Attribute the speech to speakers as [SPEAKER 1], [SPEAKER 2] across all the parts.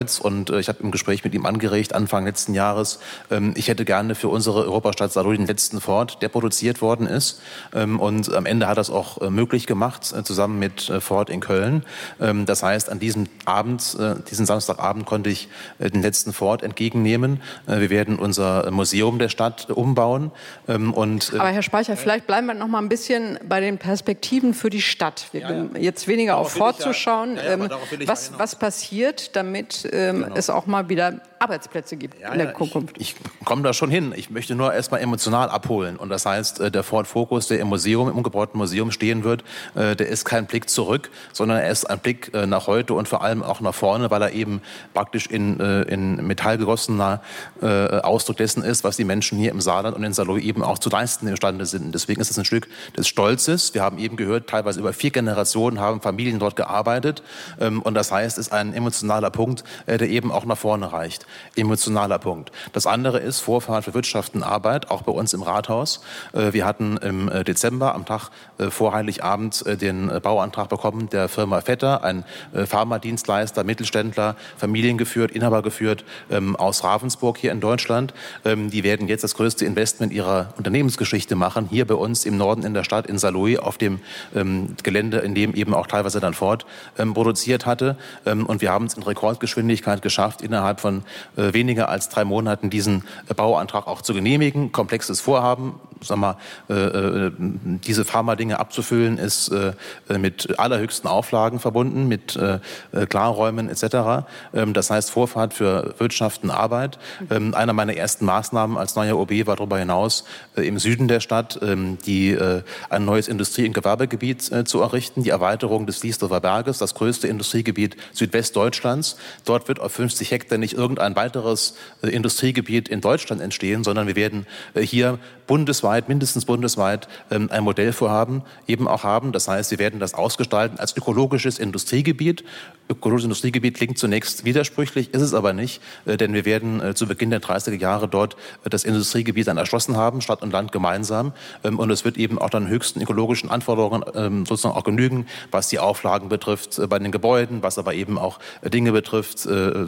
[SPEAKER 1] Und ich habe im Gespräch mit ihm angeregt, Anfang letzten Jahres, ich hätte gerne für unsere Europastadt Saarlouis den letzten Ford, der produziert worden ist. Und am Ende hat er es auch möglich gemacht, zusammen mit Ford in Köln. Das heißt, an diesem Abend, diesen Samstagabend konnte ich den letzten Ford entgegennehmen. Wir werden unser Museum der Stadt umbauen.
[SPEAKER 2] Aber Herr Speicher, vielleicht bleiben wir noch mal ein bisschen bei den Perspektiven für die Stadt. Jetzt weniger auf Ford zu schauen. Was passiert, damit es auch mal wieder Arbeitsplätze gibt in der Zukunft?
[SPEAKER 1] Ich komme da schon hin. Ich möchte nur erstmal emotional abholen. Und das heißt, der Ford Focus, der im Museum, im umgebauten Museum stehen wird, der ist kein Blick zurück, sondern er ist ein Blick nach heute und vor allem auch nach vorne, weil er eben praktisch in Metall gegossener Ausdruck dessen ist, was die Menschen hier im Saarland und in Saarlouis eben auch zu leisten imstande sind. Und deswegen ist es ein Stück des Stolzes. Wir haben eben gehört, teilweise über 4 Generationen haben Familien dort gearbeitet. Und das heißt, es ist ein emotionaler Punkt, der eben auch nach vorne reicht. Emotionaler Punkt. Das andere ist Vorfahrt für Wirtschaft und Arbeit, auch bei uns im Rathaus. Wir hatten im Dezember am Tag vor Heiligabend den Bauantrag bekommen der Firma Vetter, ein Pharmadienstleister, Mittelständler, familiengeführt, inhabergeführt aus Ravensburg hier in Deutschland. Die werden jetzt das größte Investment ihrer Unternehmensgeschichte machen, hier bei uns im Norden in der Stadt in Saarlouis auf dem Gelände, in dem eben auch teilweise dann Ford produziert hatte. Und wir haben es in Rekordgeschwindigkeit geschafft, innerhalb von weniger als 3 Monaten diesen Bauantrag auch zu genehmigen. Komplexes Vorhaben, diese Pharma-Dinge abzufüllen, ist mit allerhöchsten Auflagen verbunden, mit Klarräumen etc. Das heißt Vorfahrt für Wirtschaft und Arbeit. Einer meiner ersten Maßnahmen als neuer OB war darüber hinaus, im Süden der Stadt ein neues Industrie- und Gewerbegebiet zu errichten, die Erweiterung des Liesdorfer Berges, das größte Industriegebiet Südwestdeutschlands. Dort wird auf 50 Hektar nicht irgendein weiteres Industriegebiet in Deutschland entstehen, sondern wir werden hier bundesweit, mindestens bundesweit, ein Modellvorhaben eben auch haben. Das heißt, wir werden das ausgestalten als ökologisches Industriegebiet. Ökologisches Industriegebiet klingt zunächst widersprüchlich, ist es aber nicht, denn wir werden zu Beginn der 30er Jahre dort das Industriegebiet dann erschlossen haben, Stadt und Land gemeinsam. Und es wird eben auch dann höchsten ökologischen Anforderungen sozusagen auch genügen, was die Auflagen betrifft bei den Gebäuden, was aber eben auch Dinge betrifft,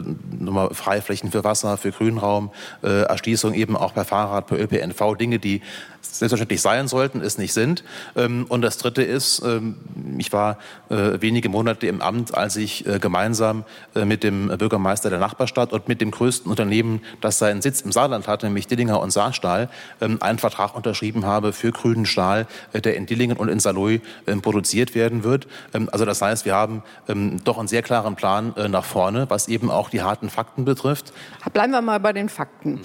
[SPEAKER 1] Freiflächen für Wasser, für Grünraum, Erschließung eben auch per Fahrrad, per ÖPNV, Dinge, die selbstverständlich sein sollten, es nicht sind. Und das Dritte ist, ich war wenige Monate im Amt, als ich gemeinsam mit dem Bürgermeister der Nachbarstadt und mit dem größten Unternehmen, das seinen Sitz im Saarland hat, nämlich Dillinger und Saarstahl, einen Vertrag unterschrieben habe für grünen Stahl, der in Dillingen und in Saarlouis produziert werden wird. Also das heißt, wir haben doch einen sehr klaren Plan nach vorne, was eben auch die harten Fakten betrifft.
[SPEAKER 2] Bleiben wir mal bei den Fakten.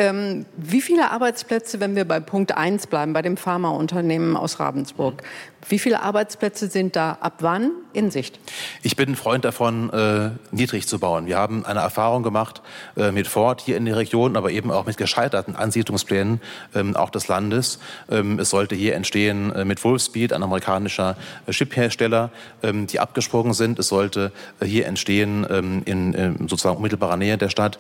[SPEAKER 2] Wie viele Arbeitsplätze, wenn wir bei Punkt 1 bleiben, bei dem Pharmaunternehmen aus Ravensburg, wie viele Arbeitsplätze sind da ab wann in Sicht?
[SPEAKER 1] Ich bin ein Freund davon, niedrig zu bauen. Wir haben eine Erfahrung gemacht mit Ford hier in der Region, aber eben auch mit gescheiterten Ansiedlungsplänen auch des Landes. Es sollte hier entstehen mit Wolfspeed, ein amerikanischer Chiphersteller, die abgesprungen sind. Es sollte hier entstehen in sozusagen unmittelbarer Nähe der Stadt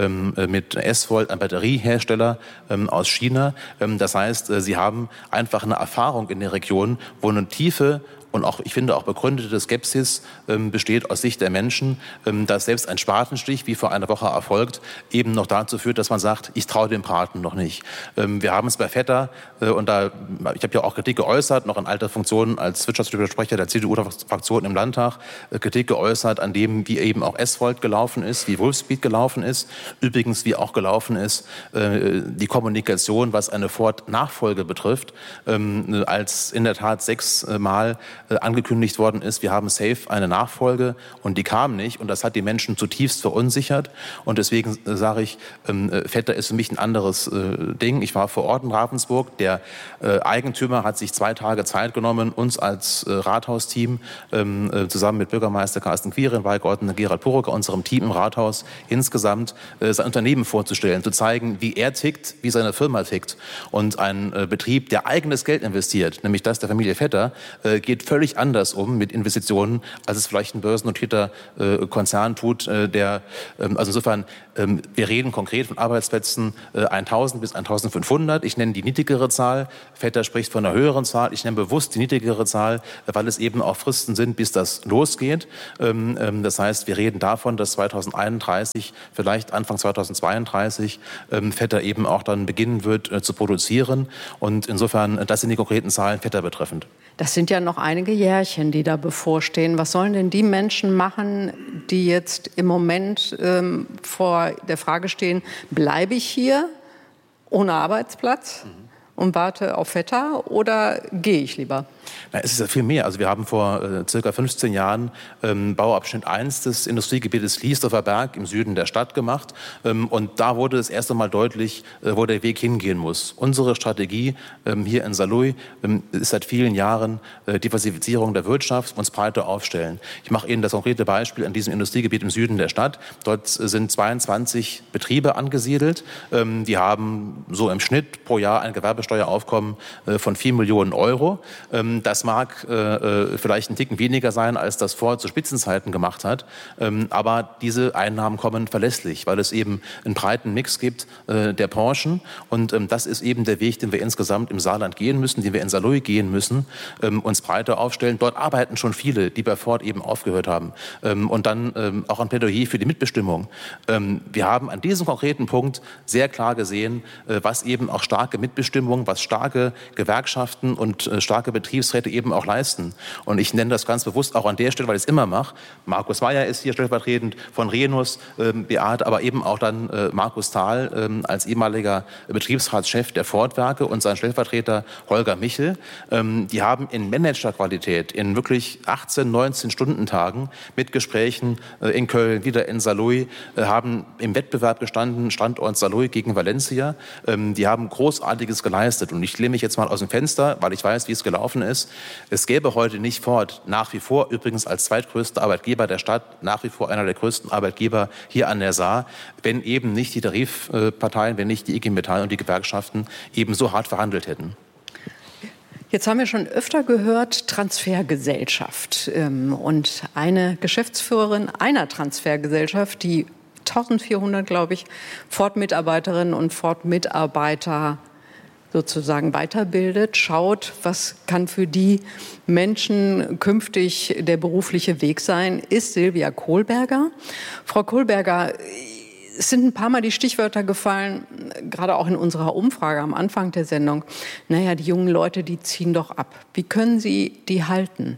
[SPEAKER 1] mit S-Volt, ein Batteriehersteller aus China. Das heißt, sie haben einfach eine Erfahrung in der Region, wo eine tiefe und auch, ich finde, auch begründete Skepsis besteht aus Sicht der Menschen, dass selbst ein Spatenstich, wie vor einer Woche erfolgt, eben noch dazu führt, dass man sagt, ich traue dem Braten noch nicht. Wir haben es bei Vetter, und ich habe ja auch Kritik geäußert, noch in alter Funktion als wirtschaftspolitischer Sprecher der CDU-Fraktion im Landtag, Kritik geäußert an dem, wie eben auch S-Volt gelaufen ist, wie Wolfspeed gelaufen ist, übrigens wie auch gelaufen ist die Kommunikation, was eine Ford-Nachfolge betrifft, als in der Tat 6 Mal angekündigt worden ist, wir haben safe eine Nachfolge und die kam nicht und das hat die Menschen zutiefst verunsichert und deswegen sage ich, Vetter ist für mich ein anderes Ding. Ich war vor Ort in Ravensburg, der Eigentümer hat sich 2 Tage Zeit genommen, uns als Rathausteam zusammen mit Bürgermeister Carsten Quirin, Beigeordneter Gerald Purucker, unserem Team im Rathaus insgesamt sein Unternehmen vorzustellen, zu zeigen, wie er tickt, wie seine Firma tickt und ein Betrieb, der eigenes Geld investiert, nämlich das der Familie Vetter, geht völlig völlig anders um mit Investitionen, als es vielleicht ein börsennotierter Konzern tut, also insofern, wir reden konkret von Arbeitsplätzen 1.000 bis 1.500. Ich nenne die niedrigere Zahl. Vetter spricht von einer höheren Zahl. Ich nenne bewusst die niedrigere Zahl, weil es eben auch Fristen sind, bis das losgeht. Das heißt, wir reden davon, dass 2031, vielleicht Anfang 2032, Vetter eben auch dann beginnen wird zu produzieren. Und insofern, das sind die konkreten Zahlen Vetter betreffend.
[SPEAKER 2] Das sind ja noch einige Jährchen, die da bevorstehen. Was sollen denn die Menschen machen, die jetzt im Moment vor der Frage stehen, bleibe ich hier ohne Arbeitsplatz und warte auf Vetter oder gehe ich lieber?
[SPEAKER 1] Na, es ist ja viel mehr. Also wir haben vor circa 15 Jahren Bauabschnitt 1 des Industriegebietes Liesdorfer Berg im Süden der Stadt gemacht. Und da wurde das erste Mal deutlich, wo der Weg hingehen muss. Unsere Strategie hier in Saarlouis ist seit vielen Jahren Diversifizierung der Wirtschaft, uns breiter aufstellen. Ich mache Ihnen das konkrete Beispiel an diesem Industriegebiet im Süden der Stadt. Dort sind 22 Betriebe angesiedelt. Die haben so im Schnitt pro Jahr ein Gewerbesteueraufkommen von 4 Millionen Euro. Das mag vielleicht ein Ticken weniger sein, als das Ford zu Spitzenzeiten gemacht hat. Aber diese Einnahmen kommen verlässlich, weil es eben einen breiten Mix gibt der Branchen. Und das ist eben der Weg, den wir insgesamt im Saarland gehen müssen, den wir in Saarlouis gehen müssen, uns breiter aufstellen. Dort arbeiten schon viele, die bei Ford eben aufgehört haben. Und dann auch ein Plädoyer für die Mitbestimmung. Wir haben an diesem konkreten Punkt sehr klar gesehen, was eben auch starke Mitbestimmung, was starke Gewerkschaften und starke Betriebsräte eben auch leisten. Und ich nenne das ganz bewusst auch an der Stelle, weil ich es immer mache. Markus Meyer ist hier stellvertretend von Renus, Beat, aber eben auch dann Markus Thal als ehemaliger Betriebsratschef der Ford-Werke und sein Stellvertreter Holger Michel. Die haben in Managerqualität in wirklich 18, 19 Stundentagen mit Gesprächen in Köln, wieder in Saarlouis, haben im Wettbewerb gestanden, Standort Saarlouis gegen Valencia. Die haben Großartiges geleistet. Und ich lehne mich jetzt mal aus dem Fenster, weil ich weiß, wie es gelaufen ist. Es gäbe heute nicht Ford, nach wie vor übrigens als zweitgrößter Arbeitgeber der Stadt, nach wie vor einer der größten Arbeitgeber hier an der Saar, wenn eben nicht die Tarifparteien, wenn nicht die IG Metall und die Gewerkschaften eben so hart verhandelt hätten.
[SPEAKER 2] Jetzt haben wir schon öfter gehört, Transfergesellschaft. Und eine Geschäftsführerin einer Transfergesellschaft, die 1400, glaube ich, Ford-Mitarbeiterinnen und Ford-Mitarbeiter sozusagen weiterbildet, schaut, was kann für die Menschen künftig der berufliche Weg sein, ist Silvia Kohlberger. Frau Kohlberger, es sind ein paar Mal die Stichwörter gefallen, gerade auch in unserer Umfrage am Anfang der Sendung. Naja, die jungen Leute, die ziehen doch ab. Wie können Sie die halten?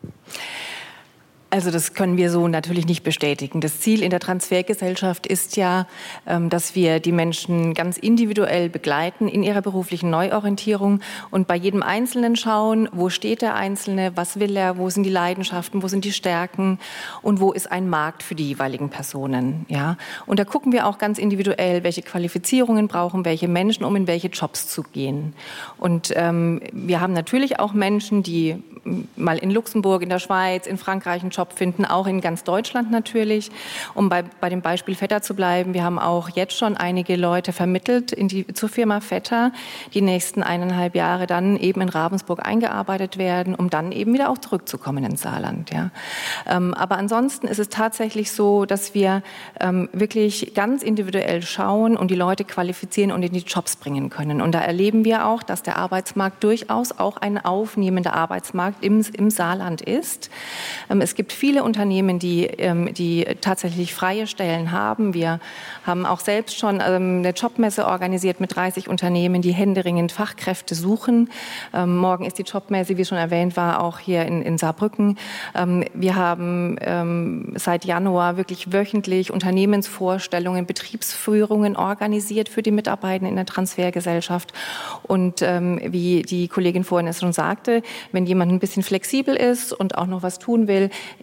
[SPEAKER 3] Also das können wir so natürlich nicht bestätigen. Das Ziel in der Transfergesellschaft ist ja, dass wir die Menschen ganz individuell begleiten in ihrer beruflichen Neuorientierung und bei jedem Einzelnen schauen, wo steht der Einzelne, was will er, wo sind die Leidenschaften, wo sind die Stärken und wo ist ein Markt für die jeweiligen Personen. Ja? Und da gucken wir auch ganz individuell, welche Qualifizierungen brauchen welche Menschen, um in welche Jobs zu gehen. Und wir haben natürlich auch Menschen, die mal in Luxemburg, in der Schweiz, in Frankreich einen Job finden, auch in ganz Deutschland natürlich. Um bei dem Beispiel Vetter zu bleiben, wir haben auch jetzt schon einige Leute vermittelt zur Firma Vetter, die nächsten 1,5 Jahre dann eben in Ravensburg eingearbeitet werden, um dann eben wieder auch zurückzukommen ins Saarland. Ja. Aber ansonsten ist es tatsächlich so, dass wir wirklich ganz individuell schauen und die Leute qualifizieren und in die Jobs bringen können. Und da erleben wir auch, dass der Arbeitsmarkt durchaus auch ein aufnehmender Arbeitsmarkt im Saarland ist. Es gibt viele Unternehmen, die tatsächlich freie Stellen haben. Wir haben auch selbst schon eine Jobmesse organisiert mit 30 Unternehmen, die händeringend Fachkräfte suchen. Morgen ist die Jobmesse, wie schon erwähnt war, auch hier in Saarbrücken. Wir haben seit Januar wirklich wöchentlich Unternehmensvorstellungen, Betriebsführungen organisiert für die Mitarbeitenden in der Transfergesellschaft. Und wie die Kollegin vorhin es schon sagte, wenn jemand ein bisschen flexibel ist und auch noch was tun will,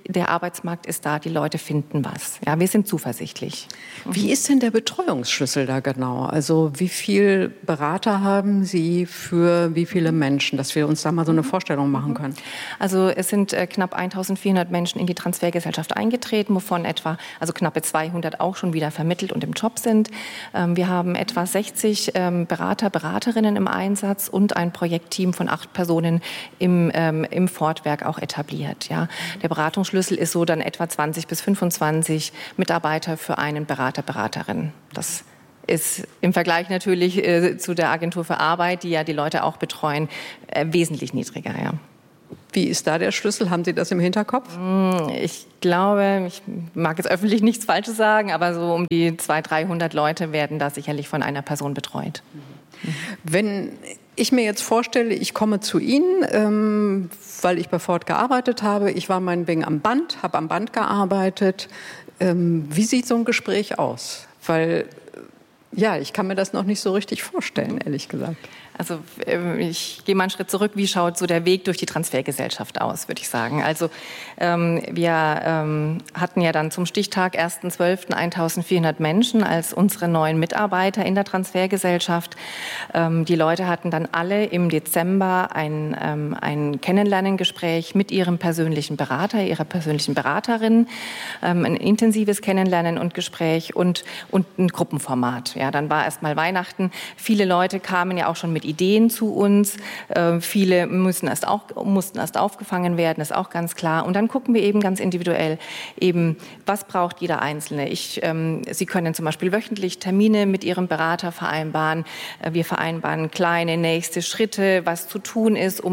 [SPEAKER 3] der Arbeitsmarkt ist da, die Leute finden was. Ja, wir sind zuversichtlich.
[SPEAKER 2] Wie ist denn der Betreuungsschlüssel da genau? Also wie viel Berater haben Sie für wie viele Menschen, dass wir uns da mal so eine Vorstellung machen können?
[SPEAKER 3] Also es sind knapp 1.400 Menschen in die Transfergesellschaft eingetreten, wovon knappe 200 auch schon wieder vermittelt und im Job sind. Wir haben etwa 60 Berater, Beraterinnen im Einsatz und ein Projektteam von 8 Personen im Fortwerk auch etabliert. Ja. Der Beratungsschlüssel ist so dann etwa 20 bis 25 Mitarbeiter für einen Berater, Beraterin. Das ist im Vergleich natürlich zu der Agentur für Arbeit, die ja die Leute auch betreuen, wesentlich niedriger. Ja.
[SPEAKER 2] Wie ist da der Schlüssel? Haben Sie das im Hinterkopf?
[SPEAKER 3] Ich glaube, ich mag jetzt öffentlich nichts Falsches sagen, aber so um die 200, 300 Leute werden da sicherlich von einer Person betreut.
[SPEAKER 2] Wenn ich mir jetzt vorstelle, ich komme zu Ihnen, weil ich bei Ford gearbeitet habe, ich war meinetwegen am Band, habe am Band gearbeitet. Wie sieht so ein Gespräch aus? Weil, ja, ich kann mir das noch nicht so richtig vorstellen, ehrlich gesagt.
[SPEAKER 3] Also ich gehe mal einen Schritt zurück. Wie schaut so der Weg durch die Transfergesellschaft aus, würde ich sagen. Also wir hatten ja dann zum Stichtag 1.12. 1.400 Menschen als unsere neuen Mitarbeiter in der Transfergesellschaft. Die Leute hatten dann alle im Dezember ein Kennenlerngespräch mit ihrem persönlichen Berater, ihrer persönlichen Beraterin, ein intensives Kennenlernen und Gespräch und ein Gruppenformat. Ja, dann war erst mal Weihnachten. Viele Leute kamen ja auch schon mit Ideen zu uns. Viele mussten erst aufgefangen werden, ist auch ganz klar. Und dann gucken wir eben ganz individuell, was braucht jeder Einzelne. Sie können zum Beispiel wöchentlich Termine mit Ihrem Berater vereinbaren. Wir vereinbaren kleine nächste Schritte, was zu tun ist,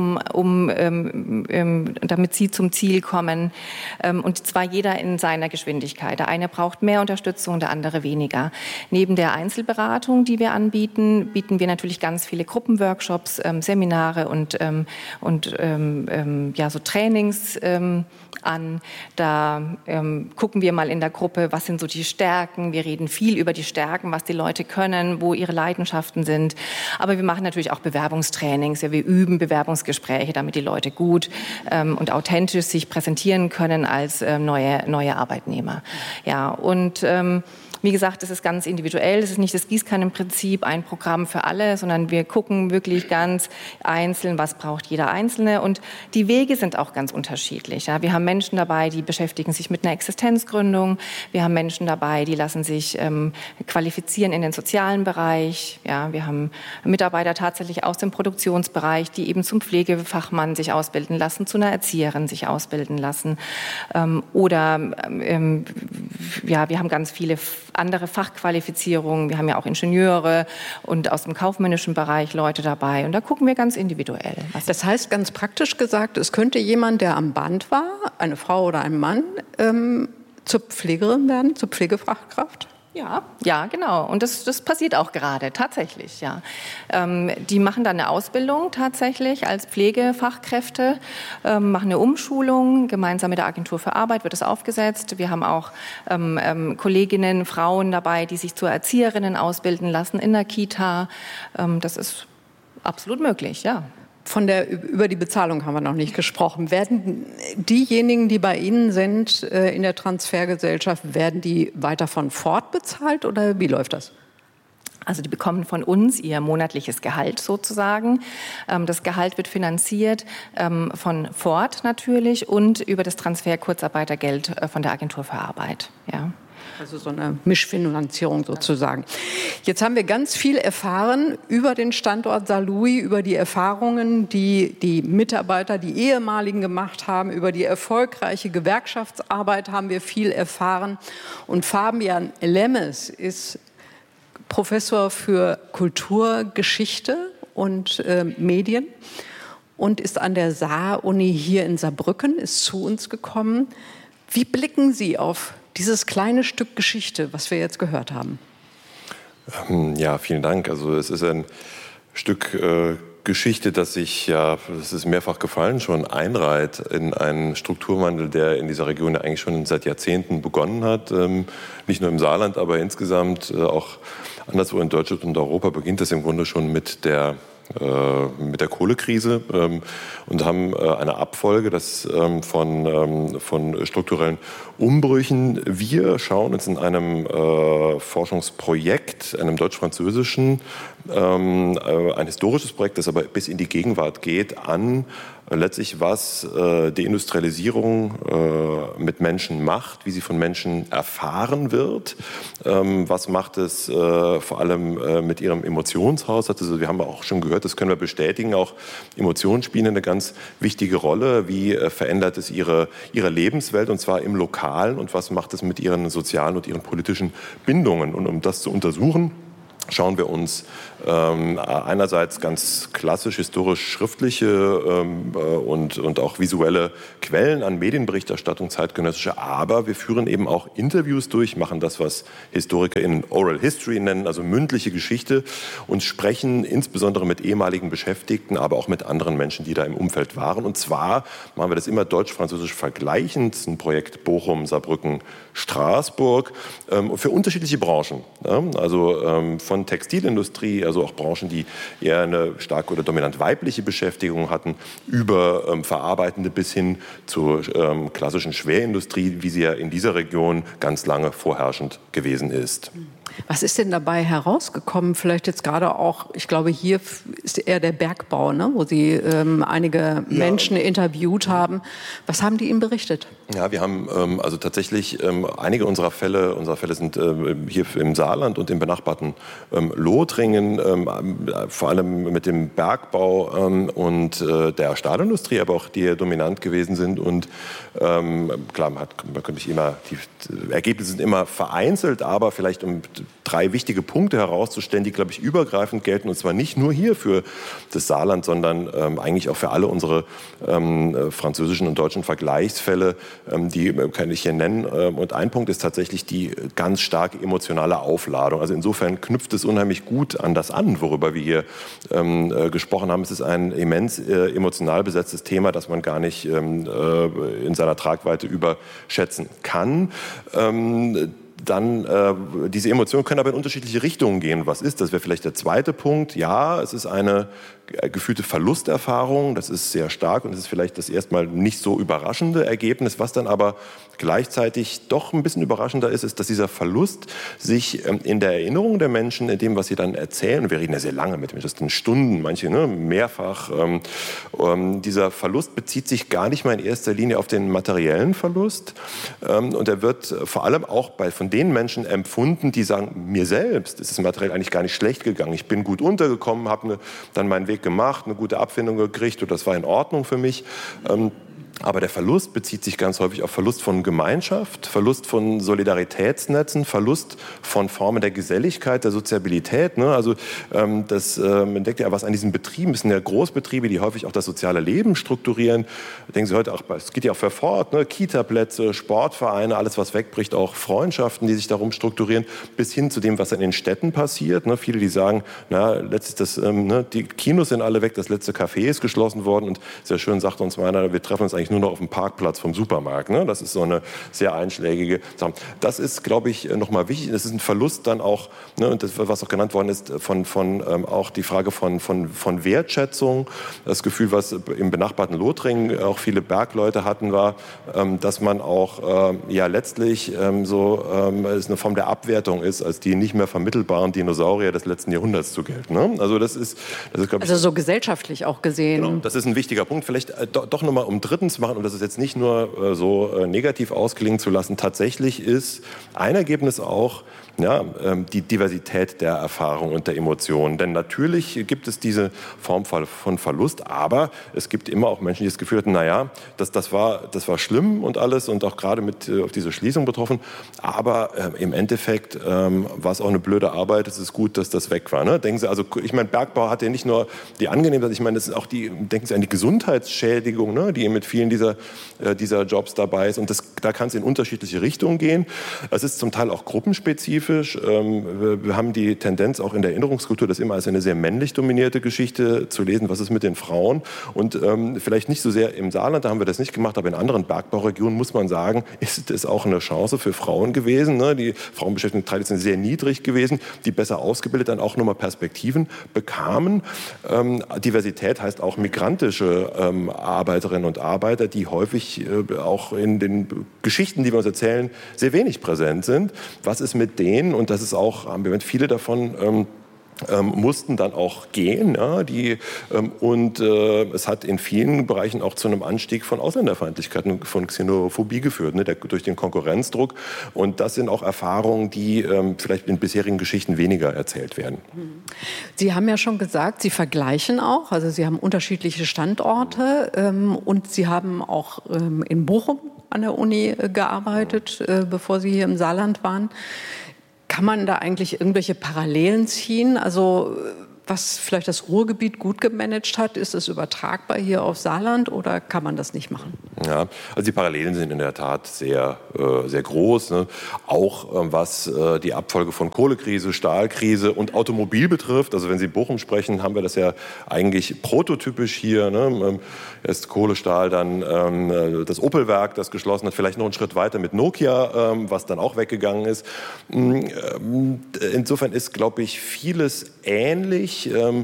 [SPEAKER 3] damit Sie zum Ziel kommen. Und zwar jeder in seiner Geschwindigkeit. Der eine braucht mehr Unterstützung, der andere weniger. Neben der Einzelberatung, die wir anbieten, bieten wir natürlich ganz viele Gruppenworkshops, Seminare und so Trainings an. Da gucken wir mal in der Gruppe, was sind so die Stärken. Wir reden viel über die Stärken, was die Leute können, wo ihre Leidenschaften sind. Aber wir machen natürlich auch Bewerbungstrainings. Ja, wir üben Bewerbungsgespräche, damit die Leute gut und authentisch sich präsentieren können als neue Arbeitnehmer. Ja, und wie gesagt, es ist ganz individuell. Es ist nicht das Gießkannenprinzip, ein Programm für alle, sondern wir gucken wirklich ganz einzeln, was braucht jeder Einzelne. Und die Wege sind auch ganz unterschiedlich. Ja, wir haben Menschen dabei, die beschäftigen sich mit einer Existenzgründung. Wir haben Menschen dabei, die lassen sich qualifizieren in den sozialen Bereich. Ja, wir haben Mitarbeiter tatsächlich aus dem Produktionsbereich, die eben zum Pflegefachmann sich ausbilden lassen, zu einer Erzieherin sich ausbilden lassen. Wir haben ganz viele andere Fachqualifizierungen. Wir haben ja auch Ingenieure und aus dem kaufmännischen Bereich Leute dabei. Und da gucken wir ganz individuell.
[SPEAKER 2] Das heißt, ganz praktisch gesagt, es könnte jemand, der am Band war, eine Frau oder ein Mann, zur Pflegerin werden, zur Pflegefachkraft?
[SPEAKER 3] Ja, genau. Und das passiert auch gerade, tatsächlich, ja. Die machen dann eine Ausbildung tatsächlich als Pflegefachkräfte, machen eine Umschulung, gemeinsam mit der Agentur für Arbeit wird es aufgesetzt. Wir haben auch Kolleginnen, Frauen dabei, die sich zur Erzieherinnen ausbilden lassen in der Kita. Das ist absolut möglich, ja.
[SPEAKER 2] Über die Bezahlung haben wir noch nicht gesprochen. Werden diejenigen, die bei Ihnen sind in der Transfergesellschaft, werden die weiter von Ford bezahlt oder wie läuft das?
[SPEAKER 3] Also die bekommen von uns ihr monatliches Gehalt sozusagen. Das Gehalt wird finanziert von Ford natürlich und über das Transfer-Kurzarbeitergeld von der Agentur für Arbeit, ja.
[SPEAKER 2] Also so eine Mischfinanzierung sozusagen. Jetzt haben wir ganz viel erfahren über den Standort Saarlouis, über die Erfahrungen, die die Mitarbeiter, die ehemaligen gemacht haben, über die erfolgreiche Gewerkschaftsarbeit haben wir viel erfahren. Und Fabian Lemmes ist Professor für Kulturgeschichte und Medien und ist an der Saar-Uni hier in Saarbrücken, ist zu uns gekommen. Wie blicken Sie auf dieses kleine Stück Geschichte, was wir jetzt gehört haben?
[SPEAKER 4] Ja, vielen Dank. Also es ist ein Stück Geschichte, das sich, ja, das ist mehrfach gefallen, schon einreiht in einen Strukturwandel, der in dieser Region ja eigentlich schon seit Jahrzehnten begonnen hat. Nicht nur im Saarland, aber insgesamt auch anderswo in Deutschland und Europa beginnt das im Grunde schon mit der Kohlekrise und haben eine Abfolge von strukturellen Umbrüchen. Wir schauen uns in einem Forschungsprojekt, einem deutsch-französischen, ein historisches Projekt, das aber bis in die Gegenwart geht, an letztlich, was Deindustrialisierung mit Menschen macht, wie sie von Menschen erfahren wird, was macht es vor allem mit ihrem Emotionshaushalt. Also wir haben auch schon gehört, das können wir bestätigen, auch Emotionen spielen eine ganz wichtige Rolle. Wie verändert es ihre Lebenswelt, und zwar im Lokalen, und was macht es mit ihren sozialen und ihren politischen Bindungen? Und um das zu untersuchen, schauen wir uns einerseits ganz klassisch historisch schriftliche und auch visuelle Quellen an, Medienberichterstattung, zeitgenössische, aber wir führen eben auch Interviews durch, machen das, was HistorikerInnen Oral History nennen, also mündliche Geschichte, und sprechen insbesondere mit ehemaligen Beschäftigten, aber auch mit anderen Menschen, die da im Umfeld waren. Und zwar machen wir das immer deutsch-französisch vergleichend, ein Projekt Bochum, Saarbrücken, Straßburg, für unterschiedliche Branchen. Ja? Also von Textilindustrie, also auch Branchen, die eher eine stark oder dominant weibliche Beschäftigung hatten, über verarbeitende bis hin zur klassischen Schwerindustrie, wie sie ja in dieser Region ganz lange vorherrschend gewesen ist.
[SPEAKER 2] Was ist denn dabei herausgekommen? Vielleicht jetzt gerade auch, ich glaube, hier ist eher der Bergbau, ne? Wo Sie einige Menschen interviewt haben. Was haben die Ihnen berichtet?
[SPEAKER 4] Ja, wir haben also tatsächlich einige unserer Fälle sind hier im Saarland und im benachbarten Lothringen, vor allem mit dem Bergbau und der Stahlindustrie, aber auch die dominant gewesen sind. Und klar, man könnte nicht immer, die Ergebnisse sind immer vereinzelt, aber vielleicht um 3 wichtige Punkte herauszustellen, die, glaube ich, übergreifend gelten, und zwar nicht nur hier für das Saarland, sondern eigentlich auch für alle unsere französischen und deutschen Vergleichsfälle, die kann ich hier nennen. Und ein Punkt ist tatsächlich die ganz starke emotionale Aufladung. Also insofern knüpft es unheimlich gut an das an, worüber wir hier gesprochen haben. Es ist ein immens emotional besetztes Thema, das man gar nicht in seiner Tragweite überschätzen kann. Dann diese Emotionen können aber in unterschiedliche Richtungen gehen. Was ist das? Wäre vielleicht der zweite Punkt. Ja, es ist eine gefühlte Verlusterfahrung. Das ist sehr stark und es ist vielleicht das erstmal nicht so überraschende Ergebnis. Was dann aber gleichzeitig doch ein bisschen überraschender ist, dass dieser Verlust sich in der Erinnerung der Menschen, in dem, was sie dann erzählen, und wir reden ja sehr lange mit Menschen, das sind Stunden, manche mehrfach, dieser Verlust bezieht sich gar nicht mal in erster Linie auf den materiellen Verlust. Und er wird vor allem auch von den Menschen empfunden, die sagen, mir selbst ist es materiell eigentlich gar nicht schlecht gegangen. Ich bin gut untergekommen, habe dann meinen Weg gemacht, eine gute Abfindung gekriegt und das war in Ordnung für mich. Aber der Verlust bezieht sich ganz häufig auf Verlust von Gemeinschaft, Verlust von Solidaritätsnetzen, Verlust von Formen der Geselligkeit, der Soziabilität. Ne? Also man denkt ja, was an diesen Betrieben, es sind ja Großbetriebe, die häufig auch das soziale Leben strukturieren. Denken Sie heute auch, es geht ja auch für fort, ne? Kita-Plätze, Sportvereine, alles was wegbricht, auch Freundschaften, die sich darum strukturieren, bis hin zu dem, was in den Städten passiert. Ne? Viele, die sagen, letztlich die Kinos sind alle weg, das letzte Café ist geschlossen worden und sehr schön sagt uns einer, wir treffen uns eigentlich nur noch auf dem Parkplatz vom Supermarkt. Ne? Das ist so eine sehr einschlägige Sache. Das ist, glaube ich, nochmal wichtig. Das ist ein Verlust dann auch, und das, was auch genannt worden ist, von auch die Frage von Wertschätzung. Das Gefühl, was im benachbarten Lothringen auch viele Bergleute hatten, war, dass man auch letztlich es eine Form der Abwertung ist, als die nicht mehr vermittelbaren Dinosaurier des letzten Jahrhunderts zu gelten. Ne? Also das ist glaube ich,
[SPEAKER 2] also so gesellschaftlich auch gesehen.
[SPEAKER 4] Genau, das ist ein wichtiger Punkt. Vielleicht doch nochmal um drittens machen, und das ist jetzt nicht nur so negativ ausklingen zu lassen, tatsächlich ist ein Ergebnis auch die Diversität der Erfahrung und der Emotionen. Denn natürlich gibt es diese Form von Verlust, aber es gibt immer auch Menschen, die das Gefühl hatten, das war schlimm und alles und auch gerade mit auf diese Schließung betroffen, aber im Endeffekt war es auch eine blöde Arbeit, es ist gut, dass das weg war. Ne? Denken Sie, also ich meine, Bergbau hat ja nicht nur die Angenehmheit, ich meine, das ist auch denken Sie an die Gesundheitsschädigung, ne? Die mit vielen dieser Jobs dabei ist. Und da kann es in unterschiedliche Richtungen gehen. Es ist zum Teil auch gruppenspezifisch. Wir haben die Tendenz auch in der Erinnerungskultur, das immer als eine sehr männlich dominierte Geschichte zu lesen, was ist mit den Frauen. Und vielleicht nicht so sehr im Saarland, da haben wir das nicht gemacht, aber in anderen Bergbauregionen muss man sagen, ist es auch eine Chance für Frauen gewesen. Ne? Die Frauenbeschäftigung traditionell sehr niedrig gewesen, die besser ausgebildet dann auch nochmal Perspektiven bekamen. Diversität heißt auch migrantische Arbeiterinnen und Arbeiter, die häufig auch in den Geschichten, die wir uns erzählen, sehr wenig präsent sind. Was ist mit denen? Und das ist auch ambivalent. Viele davon mussten dann auch gehen. Ja, es hat in vielen Bereichen auch zu einem Anstieg von Ausländerfeindlichkeit und von Xenophobie geführt, ne, durch den Konkurrenzdruck. Und das sind auch Erfahrungen, die vielleicht in bisherigen Geschichten weniger erzählt werden.
[SPEAKER 2] Sie haben ja schon gesagt, Sie vergleichen auch. Also Sie haben unterschiedliche Standorte und Sie haben auch in Bochum an der Uni gearbeitet, bevor Sie hier im Saarland waren. Kann man da eigentlich irgendwelche Parallelen ziehen? Also was vielleicht das Ruhrgebiet gut gemanagt hat, ist es übertragbar hier auf Saarland oder kann man das nicht machen?
[SPEAKER 4] Ja, also die Parallelen sind in der Tat sehr groß. Ne? Auch was die Abfolge von Kohlekrise, Stahlkrise und Automobil betrifft. Also wenn Sie Bochum sprechen, haben wir das ja eigentlich prototypisch hier. Ne? Erst Kohle, Stahl, dann das Opel-Werk, das geschlossen hat. Vielleicht noch einen Schritt weiter mit Nokia, was dann auch weggegangen ist. Insofern ist, glaube ich, vieles ähnlich.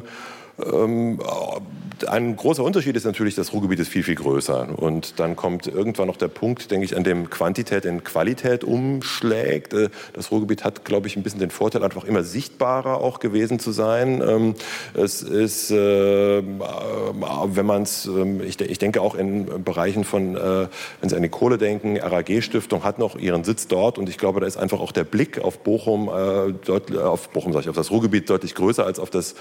[SPEAKER 4] Ein großer Unterschied ist natürlich, das Ruhrgebiet ist viel, viel größer. Und dann kommt irgendwann noch der Punkt, denke ich, an dem Quantität in Qualität umschlägt. Das Ruhrgebiet hat, glaube ich, ein bisschen den Vorteil, einfach immer sichtbarer auch gewesen zu sein. Es ist, wenn man es, ich denke auch in Bereichen von, wenn Sie an die Kohle denken, RAG-Stiftung hat noch ihren Sitz dort. Und ich glaube, da ist einfach auch der Blick auf Bochum, auf das Ruhrgebiet deutlich größer als auf das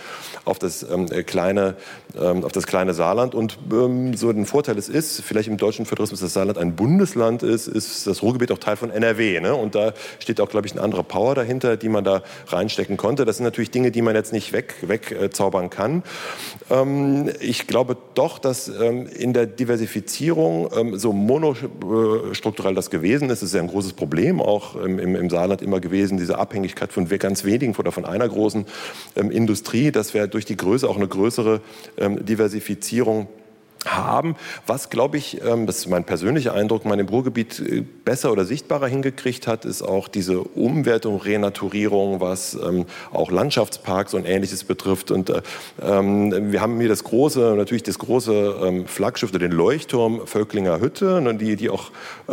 [SPEAKER 4] kleine Saarland. Und so ein Vorteil es ist, vielleicht im deutschen Föderalismus, dass das Saarland ein Bundesland ist das Ruhrgebiet auch Teil von NRW. Ne? Und da steht auch, glaube ich, eine andere Power dahinter, die man da reinstecken konnte. Das sind natürlich Dinge, die man jetzt nicht wegzaubern kann. Ich glaube doch, dass in der Diversifizierung so monostrukturell das gewesen ist. Das ist ja ein großes Problem, auch im Saarland immer gewesen, diese Abhängigkeit von ganz wenigen oder von einer großen Industrie, dass wir durch die Größe auch eine größere Diversifizierung haben. Was, glaube ich, das ist mein persönlicher Eindruck, man im Ruhrgebiet besser oder sichtbarer hingekriegt hat, ist auch diese Umwertung, Renaturierung, was auch Landschaftsparks und Ähnliches betrifft. Und wir haben hier das große Flaggschiff oder den Leuchtturm Völklinger Hütte, die auch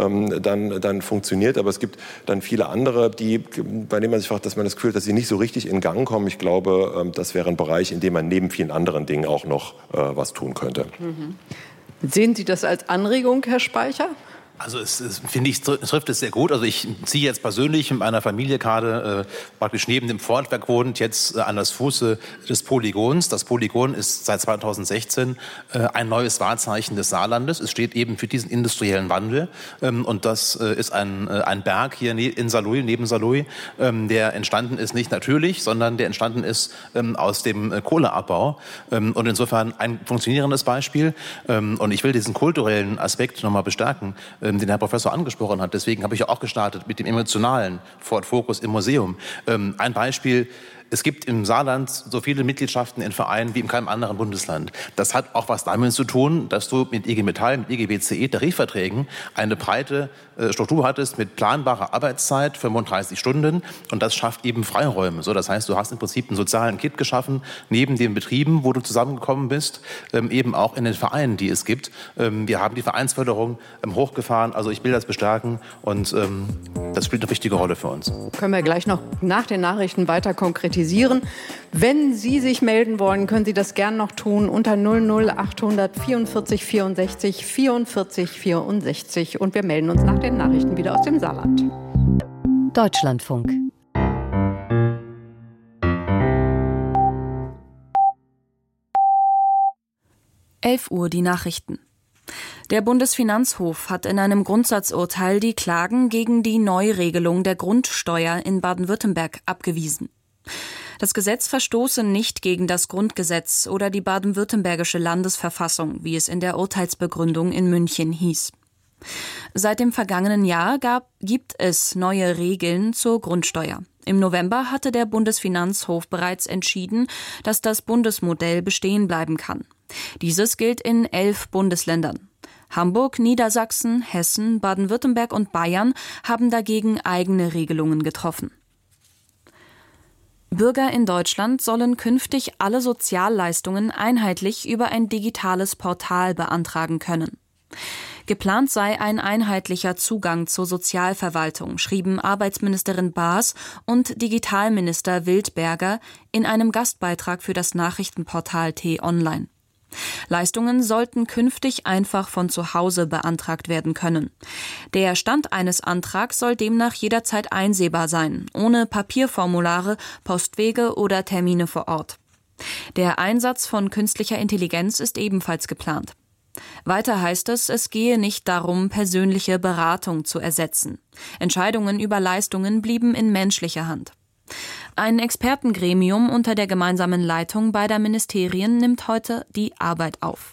[SPEAKER 4] dann funktioniert. Aber es gibt dann viele andere, bei denen man sich fragt, dass man das Gefühl hat, dass sie nicht so richtig in Gang kommen. Ich glaube, das wäre ein Bereich, in dem man neben vielen anderen Dingen auch noch was tun könnte.
[SPEAKER 2] Mhm. Sehen Sie das als Anregung, Herr Speicher?
[SPEAKER 1] Also finde ich, trifft es sehr gut. Also ich ziehe jetzt persönlich mit meiner Familie gerade praktisch neben dem Fortwerk wohnend jetzt an das Fuße des Polygons. Das Polygon ist seit 2016 ein neues Wahrzeichen des Saarlandes. Es steht eben für diesen industriellen Wandel. Und das ist ein Berg hier in Saarlouis, neben Saarlouis, der entstanden ist nicht natürlich, sondern der entstanden ist aus dem Kohleabbau. Und insofern ein funktionierendes Beispiel. Und ich will diesen kulturellen Aspekt nochmal bestärken, den Herr Professor angesprochen hat. Deswegen habe ich auch gestartet mit dem emotionalen Ford Focus im Museum. Ein Beispiel: Es gibt im Saarland so viele Mitgliedschaften in Vereinen wie in keinem anderen Bundesland. Das hat auch was damit zu tun, dass du mit IG Metall, mit IG BCE Tarifverträgen eine breite Struktur hattest mit planbarer Arbeitszeit, 35 Stunden. Und das schafft eben Freiräume. So, das heißt, du hast im Prinzip einen sozialen Kit geschaffen, neben den Betrieben, wo du zusammengekommen bist, eben auch in den Vereinen, die es gibt. Wir haben die Vereinsförderung hochgefahren. Also ich will das bestärken und das spielt eine wichtige Rolle für uns.
[SPEAKER 2] Können wir gleich noch nach den Nachrichten weiter konkretisieren. Wenn Sie sich melden wollen, können Sie das gern noch tun unter 00800 44 64 44 64. Und wir melden uns nach den Nachrichten wieder aus dem Saarland.
[SPEAKER 5] Deutschlandfunk. Uhr die Nachrichten. Der Bundesfinanzhof hat in einem Grundsatzurteil die Klagen gegen die Neuregelung der Grundsteuer in Baden-Württemberg abgewiesen. Das Gesetz verstoße nicht gegen das Grundgesetz oder die baden-württembergische Landesverfassung, wie es in der Urteilsbegründung in München hieß. Seit dem vergangenen Jahr gibt es neue Regeln zur Grundsteuer. Im November hatte der Bundesfinanzhof bereits entschieden, dass das Bundesmodell bestehen bleiben kann. Dieses gilt in 11 Bundesländern. Hamburg, Niedersachsen, Hessen, Baden-Württemberg und Bayern haben dagegen eigene Regelungen getroffen. Bürger in Deutschland sollen künftig alle Sozialleistungen einheitlich über ein digitales Portal beantragen können. Geplant sei ein einheitlicher Zugang zur Sozialverwaltung, schrieben Arbeitsministerin Baas und Digitalminister Wildberger in einem Gastbeitrag für das Nachrichtenportal T-Online. Leistungen sollten künftig einfach von zu Hause beantragt werden können. Der Stand eines Antrags soll demnach jederzeit einsehbar sein, ohne Papierformulare, Postwege oder Termine vor Ort. Der Einsatz von künstlicher Intelligenz ist ebenfalls geplant. Weiter heißt es, es gehe nicht darum, persönliche Beratung zu ersetzen. Entscheidungen über Leistungen blieben in menschlicher Hand. Ein Expertengremium unter der gemeinsamen Leitung beider Ministerien nimmt heute die Arbeit auf.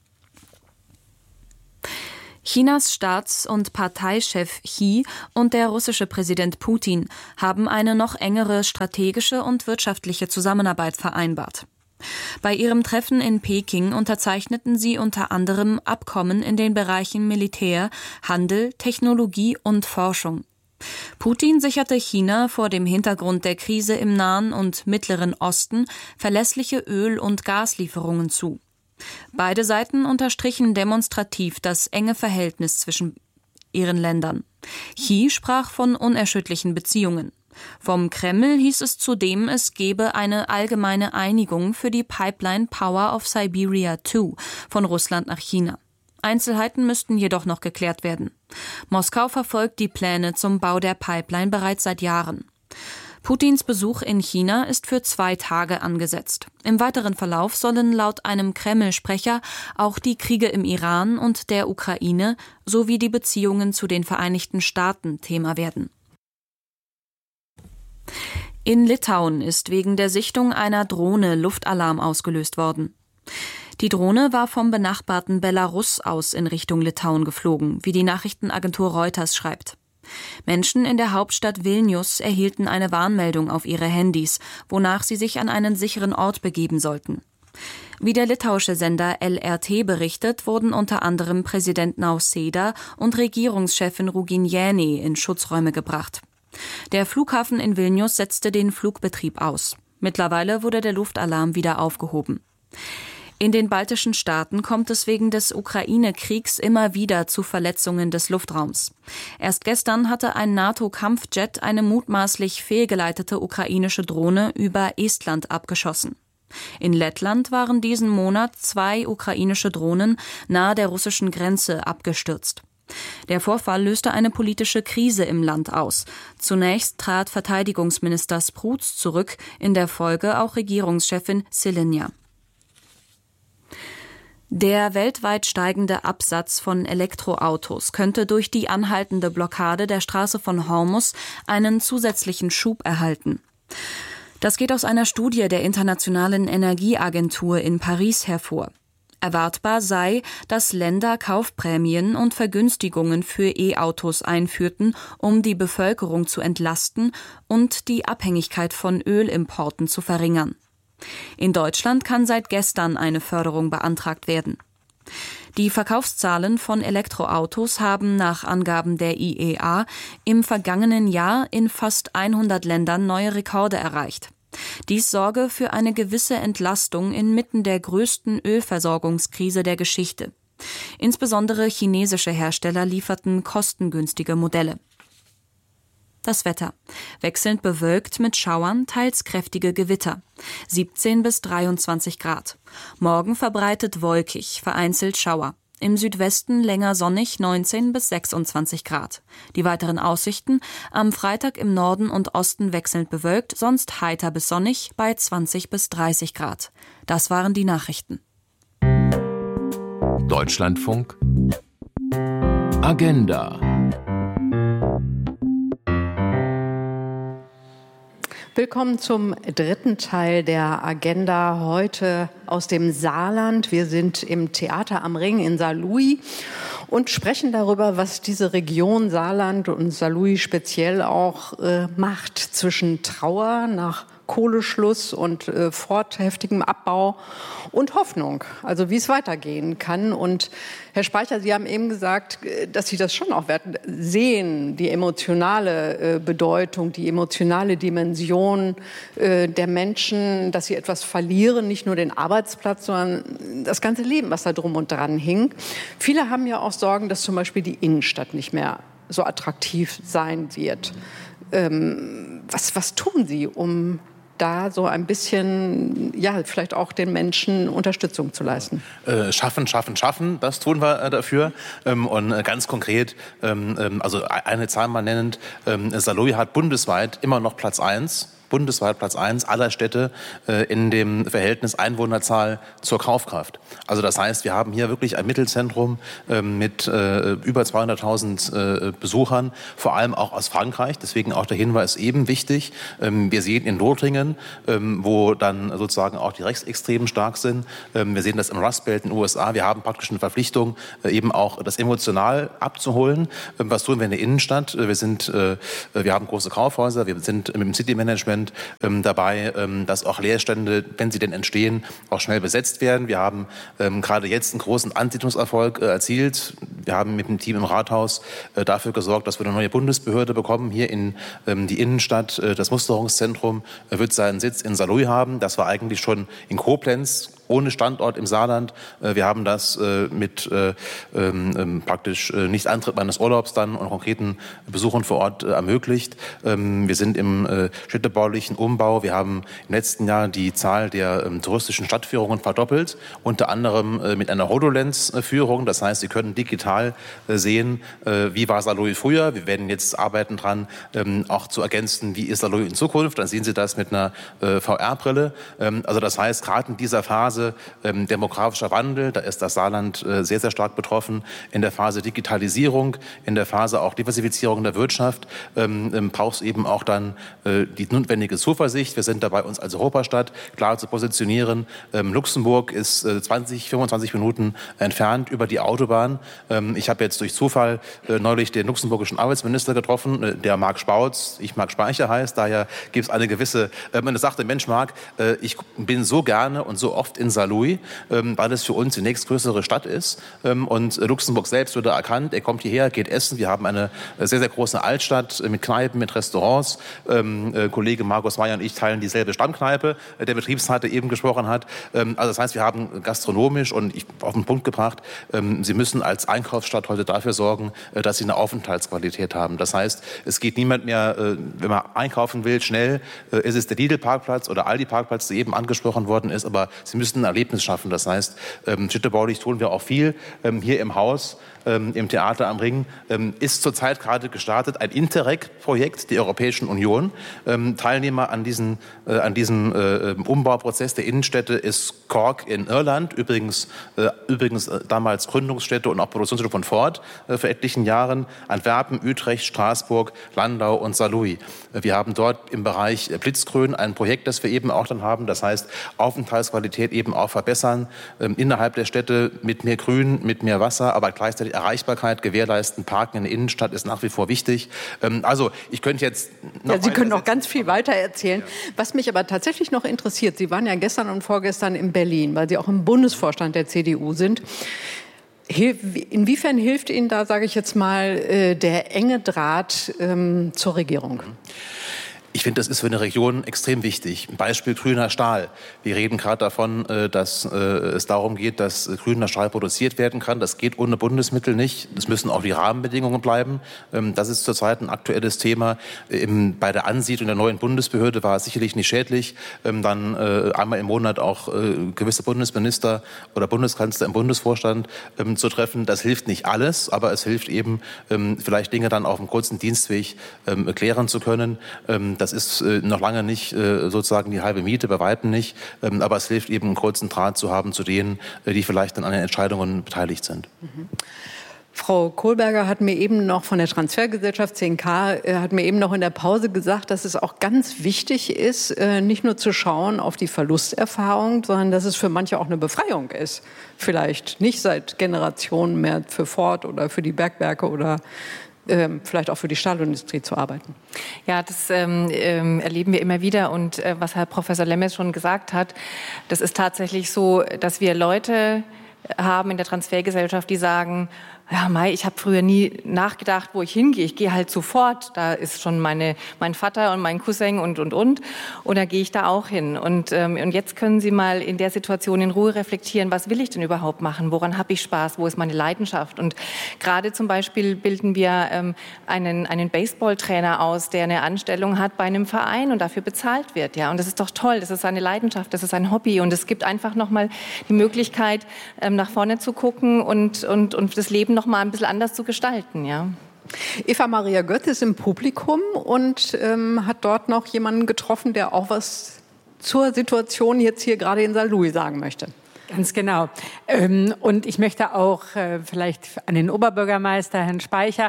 [SPEAKER 5] Chinas Staats- und Parteichef Xi und der russische Präsident Putin haben eine noch engere strategische und wirtschaftliche Zusammenarbeit vereinbart. Bei ihrem Treffen in Peking unterzeichneten sie unter anderem Abkommen in den Bereichen Militär, Handel, Technologie und Forschung. Putin sicherte China vor dem Hintergrund der Krise im Nahen und Mittleren Osten verlässliche Öl- und Gaslieferungen zu. Beide Seiten unterstrichen demonstrativ das enge Verhältnis zwischen ihren Ländern. Xi sprach von unerschütterlichen Beziehungen. Vom Kreml hieß es zudem, es gebe eine allgemeine Einigung für die Pipeline Power of Siberia 2 von Russland nach China. Einzelheiten müssten jedoch noch geklärt werden. Moskau verfolgt die Pläne zum Bau der Pipeline bereits seit Jahren. Putins Besuch in China ist für 2 Tage angesetzt. Im weiteren Verlauf sollen laut einem Kreml-Sprecher auch die Kriege im Iran und der Ukraine sowie die Beziehungen zu den Vereinigten Staaten Thema werden. In Litauen ist wegen der Sichtung einer Drohne Luftalarm ausgelöst worden. Die Drohne war vom benachbarten Belarus aus in Richtung Litauen geflogen, wie die Nachrichtenagentur Reuters schreibt. Menschen in der Hauptstadt Vilnius erhielten eine Warnmeldung auf ihre Handys, wonach sie sich an einen sicheren Ort begeben sollten. Wie der litauische Sender LRT berichtet, wurden unter anderem Präsident Nausėda und Regierungschefin Ruginienė in Schutzräume gebracht. Der Flughafen in Vilnius setzte den Flugbetrieb aus. Mittlerweile wurde der Luftalarm wieder aufgehoben. In den baltischen Staaten kommt es wegen des Ukraine-Kriegs immer wieder zu Verletzungen des Luftraums. Erst gestern hatte ein NATO-Kampfjet eine mutmaßlich fehlgeleitete ukrainische Drohne über Estland abgeschossen. In Lettland waren diesen Monat 2 ukrainische Drohnen nahe der russischen Grenze abgestürzt. Der Vorfall löste eine politische Krise im Land aus. Zunächst trat Verteidigungsminister Sprutz zurück, in der Folge auch Regierungschefin Šiliniņa. Der weltweit steigende Absatz von Elektroautos könnte durch die anhaltende Blockade der Straße von Hormuz einen zusätzlichen Schub erhalten. Das geht aus einer Studie der Internationalen Energieagentur in Paris hervor. Erwartbar sei, dass Länder Kaufprämien und Vergünstigungen für E-Autos einführten, um die Bevölkerung zu entlasten und die Abhängigkeit von Ölimporten zu verringern. In Deutschland kann seit gestern eine Förderung beantragt werden. Die Verkaufszahlen von Elektroautos haben nach Angaben der IEA im vergangenen Jahr in fast 100 Ländern neue Rekorde erreicht. Dies sorge für eine gewisse Entlastung inmitten der größten Ölversorgungskrise der Geschichte. Insbesondere chinesische Hersteller lieferten kostengünstige Modelle. Das Wetter. Wechselnd bewölkt mit Schauern, teils kräftige Gewitter. 17 bis 23 Grad. Morgen verbreitet wolkig, vereinzelt Schauer. Im Südwesten länger sonnig, 19 bis 26 Grad. Die weiteren Aussichten: am Freitag im Norden und Osten wechselnd bewölkt, sonst heiter bis sonnig bei 20 bis 30 Grad. Das waren die Nachrichten.
[SPEAKER 6] Deutschlandfunk Agenda.
[SPEAKER 2] Willkommen zum dritten Teil der Agenda, heute aus dem Saarland. Wir sind im Theater am Ring in Saarlouis und sprechen darüber, was diese Region Saarland und Saarlouis speziell auch macht zwischen Trauer nach Kohleschluss und heftigem Abbau und Hoffnung, also wie es weitergehen kann. Und Herr Speicher, Sie haben eben gesagt, dass Sie das schon auch sehen, die emotionale Bedeutung, die emotionale Dimension der Menschen, dass sie etwas verlieren, nicht nur den Arbeitsplatz, sondern das ganze Leben, was da drum und dran hing. Viele haben ja auch Sorgen, dass zum Beispiel die Innenstadt nicht mehr so attraktiv sein wird. Was tun Sie, um da so ein bisschen, ja, vielleicht auch den Menschen Unterstützung zu leisten?
[SPEAKER 1] Schaffen, das tun wir dafür. Und ganz konkret, also eine Zahl mal nennend, Saarlouis hat bundesweit immer noch Platz 1 aller Städte in dem Verhältnis Einwohnerzahl zur Kaufkraft. Also das heißt, wir haben hier wirklich ein Mittelzentrum mit über 200.000 Besuchern, vor allem auch aus Frankreich. Deswegen auch der Hinweis eben wichtig. Wir sehen in Lothringen, wo dann sozusagen auch die Rechtsextremen stark sind. Wir sehen das im Rust Belt in den USA. Wir haben praktisch eine Verpflichtung, eben auch das emotional abzuholen. Was tun wir in der Innenstadt? Wir haben große Kaufhäuser, wir sind mit dem City Management dabei, dass auch Leerstände, wenn sie denn entstehen, auch schnell besetzt werden. Wir haben gerade jetzt einen großen Ansiedlungserfolg erzielt. Wir haben mit dem Team im Rathaus dafür gesorgt, dass wir eine neue Bundesbehörde bekommen, hier in die Innenstadt. Das Musterungszentrum wird seinen Sitz in Saarlouis haben. Das war eigentlich schon in Koblenz, ohne Standort im Saarland. Wir haben das mit praktisch Nichtantritt meines Urlaubs dann und konkreten Besuchen vor Ort ermöglicht. Wir sind im städtebaulichen Umbau. Wir haben im letzten Jahr die Zahl der touristischen Stadtführungen verdoppelt, unter anderem mit einer HoloLens-Führung. Das heißt, Sie können digital sehen, wie war Saarlouis früher. Wir werden jetzt arbeiten dran, auch zu ergänzen, wie ist Saarlouis in Zukunft. Dann sehen Sie das mit einer VR-Brille. Also das heißt, gerade in dieser Phase demografischer Wandel, da ist das Saarland sehr, sehr stark betroffen. In der Phase Digitalisierung, in der Phase auch Diversifizierung der Wirtschaft braucht es eben auch dann die notwendige Zuversicht. Wir sind dabei, uns als Europastadt klar zu positionieren. Luxemburg ist 25 Minuten entfernt über die Autobahn. Ich habe jetzt durch Zufall neulich den luxemburgischen Arbeitsminister getroffen, der Marc Spautz, ich Marc Speicher heißt. Daher gibt es eine gewisse, man sagte, Mensch Marc, ich bin so gerne und so oft in Saarlouis, weil es für uns die nächstgrößere Stadt ist. Und Luxemburg selbst wurde erkannt, er kommt hierher, geht essen. Wir haben eine sehr, sehr große Altstadt mit Kneipen, mit Restaurants. Kollege Markus Meyer und ich teilen dieselbe Stammkneipe, der Betriebsrat, der eben gesprochen hat. Also das heißt, wir haben gastronomisch und auf den Punkt gebracht, Sie müssen als Einkaufsstadt heute dafür sorgen, dass Sie eine Aufenthaltsqualität haben. Das heißt, es geht niemand mehr, wenn man einkaufen will, schnell, ist es der Lidl-Parkplatz oder Aldi-Parkplatz, der eben angesprochen worden ist, aber Sie müssen ein Erlebnis schaffen. Das heißt, städtebaulich tun wir auch viel. Hier im Haus, im Theater am Ring, ist zurzeit gerade gestartet ein Interreg-Projekt der Europäischen Union. Teilnehmer an diesem Umbauprozess der Innenstädte ist Cork in Irland, übrigens damals Gründungsstätte und auch Produktionsstätte von Ford vor etlichen Jahren, Antwerpen, Utrecht, Straßburg, Landau und Saarlouis. Wir haben dort im Bereich Blitzgrün ein Projekt, das wir eben auch dann haben. Das heißt, Aufenthaltsqualität eben auch verbessern, innerhalb der Städte mit mehr Grün, mit mehr Wasser, aber gleichzeitig Erreichbarkeit gewährleisten. Parken in der Innenstadt ist nach wie vor wichtig. Also ich könnte jetzt noch
[SPEAKER 2] Sie können noch ganz viel weiter erzählen. Ja. Was mich aber tatsächlich noch interessiert, Sie waren ja gestern und vorgestern in Berlin, weil Sie auch im Bundesvorstand der CDU sind. Inwiefern hilft Ihnen da, sage ich jetzt mal, der enge Draht zur Regierung?
[SPEAKER 1] Ich finde, das ist für eine Region extrem wichtig. Ein Beispiel grüner Stahl. Wir reden gerade davon, dass es darum geht, dass grüner Stahl produziert werden kann. Das geht ohne Bundesmittel nicht. Es müssen auch die Rahmenbedingungen bleiben. Das ist zurzeit ein aktuelles Thema. Bei der Ansiedlung der neuen Bundesbehörde war es sicherlich nicht schädlich, dann einmal im Monat auch gewisse Bundesminister oder Bundeskanzler im Bundesvorstand zu treffen. Das hilft nicht alles, aber es hilft eben, vielleicht Dinge dann auf einem kurzen Dienstweg klären zu können. Das ist noch lange nicht sozusagen die halbe Miete, bei weitem nicht. Aber es hilft eben, einen kurzen Draht zu haben zu denen, die vielleicht an den Entscheidungen beteiligt sind.
[SPEAKER 2] Frau Kohlberger hat mir eben noch von der Transfergesellschaft 10K, hat mir eben noch in der Pause gesagt, dass es auch ganz wichtig ist, nicht nur zu schauen auf die Verlusterfahrung, sondern dass es für manche auch eine Befreiung ist. Vielleicht nicht seit Generationen mehr für Ford oder für die Bergwerke oder vielleicht auch für die Stahlindustrie zu arbeiten.
[SPEAKER 3] Ja, das erleben wir immer wieder. Und was Herr Professor Lemmes schon gesagt hat, das ist tatsächlich so, dass wir Leute haben in der Transfergesellschaft, die sagen, ja, Mai, ich habe früher nie nachgedacht, wo ich hingehe. Ich gehe halt sofort. Da ist schon mein Vater und mein Cousin und. Und da gehe ich da auch hin. Und jetzt können Sie mal in der Situation in Ruhe reflektieren, was will ich denn überhaupt machen? Woran habe ich Spaß? Wo ist meine Leidenschaft? Und gerade zum Beispiel bilden wir einen Baseballtrainer aus, der eine Anstellung hat bei einem Verein und dafür bezahlt wird. Ja, und das ist doch toll. Das ist seine Leidenschaft, das ist ein Hobby. Und es gibt einfach nochmal die Möglichkeit, nach vorne zu gucken und das Leben noch mal ein bisschen anders zu gestalten, ja.
[SPEAKER 2] Eva Maria Götz ist im Publikum und hat dort noch jemanden getroffen, der auch was zur Situation jetzt hier gerade in Saarlouis sagen möchte.
[SPEAKER 6] Ganz genau. Und ich möchte auch vielleicht an den Oberbürgermeister, Herrn Speicher,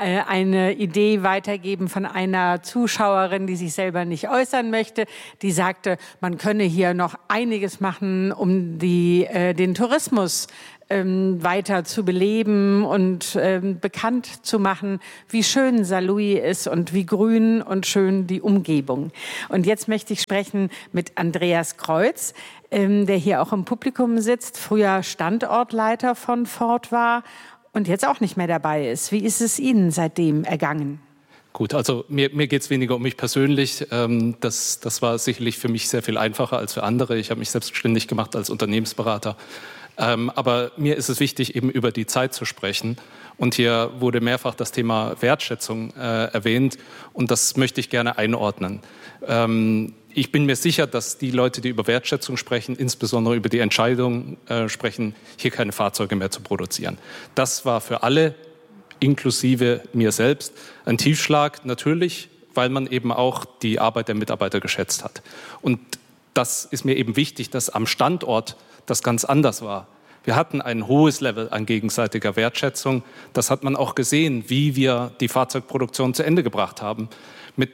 [SPEAKER 6] eine Idee weitergeben von einer Zuschauerin, die sich selber nicht äußern möchte. Die sagte, man könne hier noch einiges machen, um den Tourismus weiter zu beleben und bekannt zu machen, wie schön Saarlouis ist und wie grün und schön die Umgebung. Und jetzt möchte ich sprechen mit Andreas Kreuz, der hier auch im Publikum sitzt, früher Standortleiter von Ford war und jetzt auch nicht mehr dabei ist. Wie ist es Ihnen seitdem ergangen?
[SPEAKER 7] Gut, also mir geht es weniger um mich persönlich. Das war sicherlich für mich sehr viel einfacher als für andere. Ich habe mich selbstständig gemacht als Unternehmensberater. Aber mir ist es wichtig, eben über die Zeit zu sprechen. Und hier wurde mehrfach das Thema Wertschätzung erwähnt. Und das möchte ich gerne einordnen. Ich bin mir sicher, dass die Leute, die über Wertschätzung sprechen, insbesondere über die Entscheidung sprechen, hier keine Fahrzeuge mehr zu produzieren. Das war für alle, inklusive mir selbst, ein Tiefschlag natürlich, weil man eben auch die Arbeit der Mitarbeiter geschätzt hat. Und das ist mir eben wichtig, dass am Standort das ganz anders war. Wir hatten ein hohes Level an gegenseitiger Wertschätzung. Das hat man auch gesehen, wie wir die Fahrzeugproduktion zu Ende gebracht haben. Mit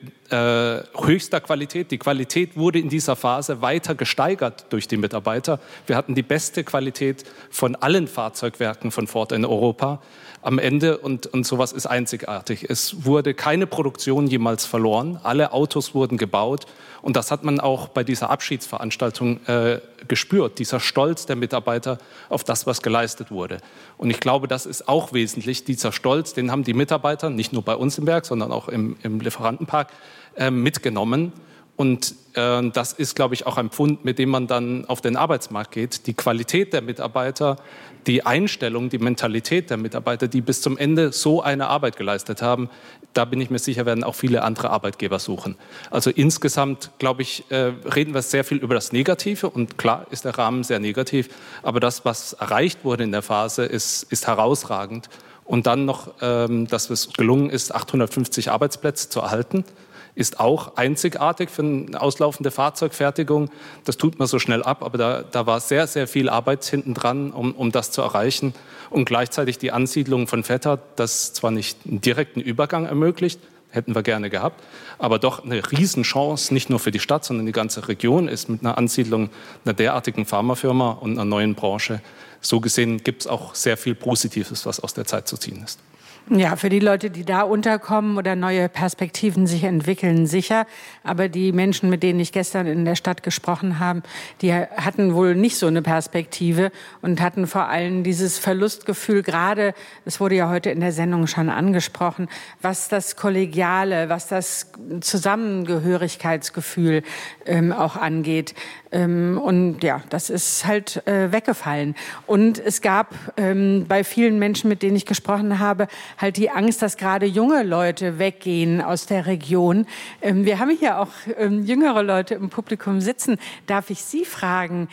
[SPEAKER 7] höchster Qualität. Die Qualität wurde in dieser Phase weiter gesteigert durch die Mitarbeiter. Wir hatten die beste Qualität von allen Fahrzeugwerken von Ford in Europa am Ende und sowas ist einzigartig. Es wurde keine Produktion jemals verloren. Alle Autos wurden gebaut und das hat man auch bei dieser Abschiedsveranstaltung gespürt. Dieser Stolz der Mitarbeiter auf das, was geleistet wurde. Und ich glaube, das ist auch wesentlich. Dieser Stolz, den haben die Mitarbeiter, nicht nur bei uns im Werk, sondern auch im Lieferantenpark, mitgenommen. Und das ist, glaube ich, auch ein Pfund, mit dem man dann auf den Arbeitsmarkt geht. Die Qualität der Mitarbeiter, die Einstellung, die Mentalität der Mitarbeiter, die bis zum Ende so eine Arbeit geleistet haben, da bin ich mir sicher, werden auch viele andere Arbeitgeber suchen. Also insgesamt, glaube ich, reden wir sehr viel über das Negative. Und klar ist der Rahmen sehr negativ. Aber das, was erreicht wurde in der Phase, ist herausragend. Und dann noch, dass es gelungen ist, 850 Arbeitsplätze zu erhalten, ist auch einzigartig für eine auslaufende Fahrzeugfertigung. Das tut man so schnell ab, aber da war sehr, sehr viel Arbeit hinten dran, um das zu erreichen. Und gleichzeitig die Ansiedlung von Vetter, das zwar nicht einen direkten Übergang ermöglicht, hätten wir gerne gehabt, aber doch eine Riesenchance, nicht nur für die Stadt, sondern die ganze Region ist mit einer Ansiedlung einer derartigen Pharmafirma und einer neuen Branche. So gesehen gibt es auch sehr viel Positives, was aus der Zeit zu ziehen ist.
[SPEAKER 6] Ja, für die Leute, die da unterkommen oder neue Perspektiven sich entwickeln, sicher. Aber die Menschen, mit denen ich gestern in der Stadt gesprochen habe, die hatten wohl nicht so eine Perspektive und hatten vor allem dieses Verlustgefühl, gerade, es wurde ja heute in der Sendung schon angesprochen, was das Kollegiale, was das Zusammengehörigkeitsgefühl auch angeht. Und ja, das ist halt weggefallen. Und es gab bei vielen Menschen, mit denen ich gesprochen habe, halt die Angst, dass gerade junge Leute weggehen aus der Region. Wir haben hier auch jüngere Leute im Publikum sitzen. Darf ich Sie fragen,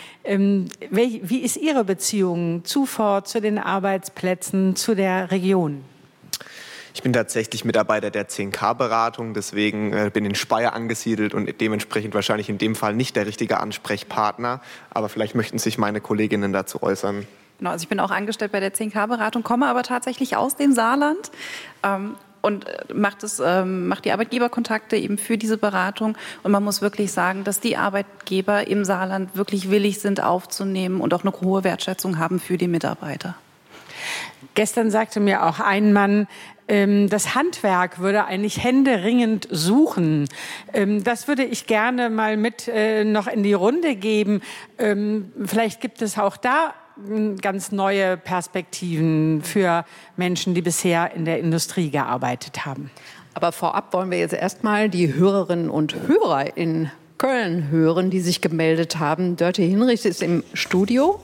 [SPEAKER 6] wie ist Ihre Beziehung zu Ford, zu den Arbeitsplätzen, zu der Region?
[SPEAKER 8] Ich bin tatsächlich Mitarbeiter der 10K-Beratung, deswegen bin in Speyer angesiedelt und dementsprechend wahrscheinlich in dem Fall nicht der richtige Ansprechpartner. Aber vielleicht möchten sich meine Kolleginnen dazu äußern.
[SPEAKER 9] Genau, also ich bin auch angestellt bei der 10K-Beratung, komme aber tatsächlich aus dem Saarland. Und macht die Arbeitgeberkontakte eben für diese Beratung. Und man muss wirklich sagen, dass die Arbeitgeber im Saarland wirklich willig sind, aufzunehmen und auch eine hohe Wertschätzung haben für die Mitarbeiter.
[SPEAKER 6] Gestern sagte mir auch ein Mann, das Handwerk würde eigentlich händeringend suchen. Das würde ich gerne mal mit noch in die Runde geben. Vielleicht gibt es auch da ganz neue Perspektiven für Menschen, die bisher in der Industrie gearbeitet haben.
[SPEAKER 2] Aber vorab wollen wir jetzt erstmal die Hörerinnen und Hörer in Köln hören, die sich gemeldet haben. Dörte Hinrichs ist im Studio.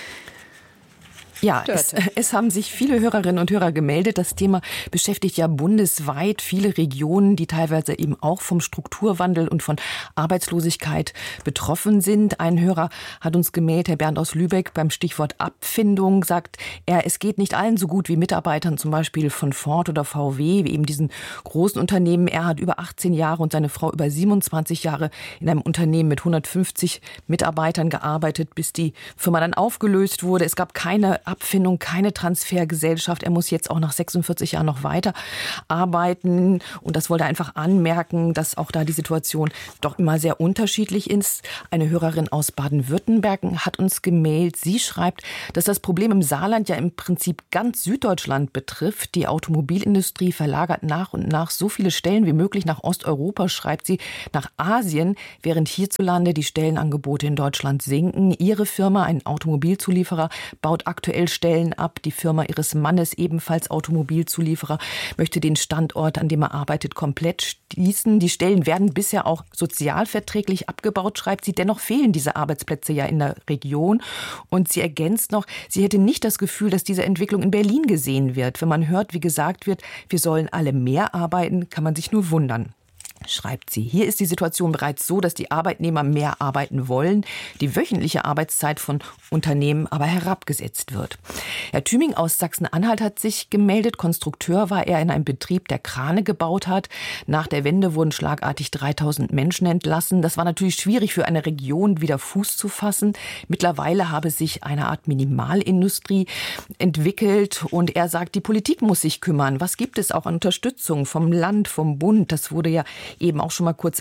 [SPEAKER 10] Ja, es haben sich viele Hörerinnen und Hörer gemeldet. Das Thema beschäftigt ja bundesweit viele Regionen, die teilweise eben auch vom Strukturwandel und von Arbeitslosigkeit betroffen sind. Ein Hörer hat uns gemeldet, Herr Bernd aus Lübeck, beim Stichwort Abfindung, sagt er, es geht nicht allen so gut wie Mitarbeitern zum Beispiel von Ford oder VW, wie eben diesen großen Unternehmen. Er hat über 18 Jahre und seine Frau über 27 Jahre in einem Unternehmen mit 150 Mitarbeitern gearbeitet, bis die Firma dann aufgelöst wurde. Es gab keine Abfindung, keine Transfergesellschaft. Er muss jetzt auch nach 46 Jahren noch weiter arbeiten. Und das wollte er einfach anmerken, dass auch da die Situation doch immer sehr unterschiedlich ist. Eine Hörerin aus Baden-Württemberg hat uns gemeldet. Sie schreibt, dass das Problem im Saarland ja im Prinzip ganz Süddeutschland betrifft. Die Automobilindustrie verlagert nach und nach so viele Stellen wie möglich nach Osteuropa, schreibt sie, nach Asien, während hierzulande die Stellenangebote in Deutschland sinken. Ihre Firma, ein Automobilzulieferer, baut aktuell Stellen ab. Die Firma ihres Mannes, ebenfalls Automobilzulieferer, möchte den Standort, an dem er arbeitet, komplett schließen. Die Stellen werden bisher auch sozialverträglich abgebaut, schreibt sie. Dennoch fehlen diese Arbeitsplätze ja in der Region. Und sie ergänzt noch, sie hätte nicht das Gefühl, dass diese Entwicklung in Berlin gesehen wird. Wenn man hört, wie gesagt wird, wir sollen alle mehr arbeiten, kann man sich nur wundern. Schreibt sie. Hier ist die Situation bereits so, dass die Arbeitnehmer mehr arbeiten wollen, die wöchentliche Arbeitszeit von Unternehmen aber herabgesetzt wird. Herr Thüming aus Sachsen-Anhalt hat sich gemeldet. Konstrukteur war er in einem Betrieb, der Krane gebaut hat. Nach der Wende wurden schlagartig 3000 Menschen entlassen. Das war natürlich schwierig für eine Region, wieder Fuß zu fassen. Mittlerweile habe sich eine Art Minimalindustrie entwickelt und er sagt, die Politik muss sich kümmern. Was gibt es auch an Unterstützung vom Land, vom Bund? Das wurde ja eben auch schon mal kurz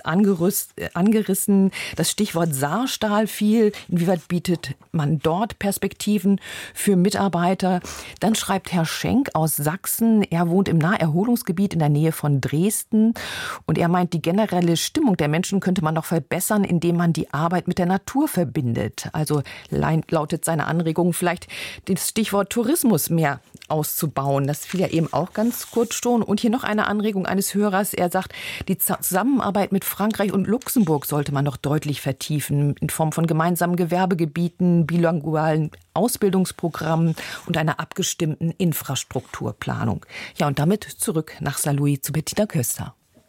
[SPEAKER 10] angerissen. Das Stichwort Saarstahl fiel. Inwieweit bietet man dort Perspektiven für Mitarbeiter? Dann schreibt Herr Schenk aus Sachsen, er wohnt im Naherholungsgebiet in der Nähe von Dresden und er meint, die generelle Stimmung der Menschen könnte man noch verbessern, indem man die Arbeit mit der Natur verbindet. Also lautet seine Anregung, vielleicht das Stichwort Tourismus mehr auszubauen. Das fiel ja eben auch ganz kurz schon. Und hier noch eine Anregung eines Hörers. Er sagt, die Zusammenarbeit mit Frankreich und Luxemburg sollte man noch deutlich vertiefen, in Form von gemeinsamen Gewerbegebieten, bilingualen Ausbildungsprogrammen und einer abgestimmten Infrastrukturplanung. Ja, und damit zurück nach Saarlouis zu Bettina Köster.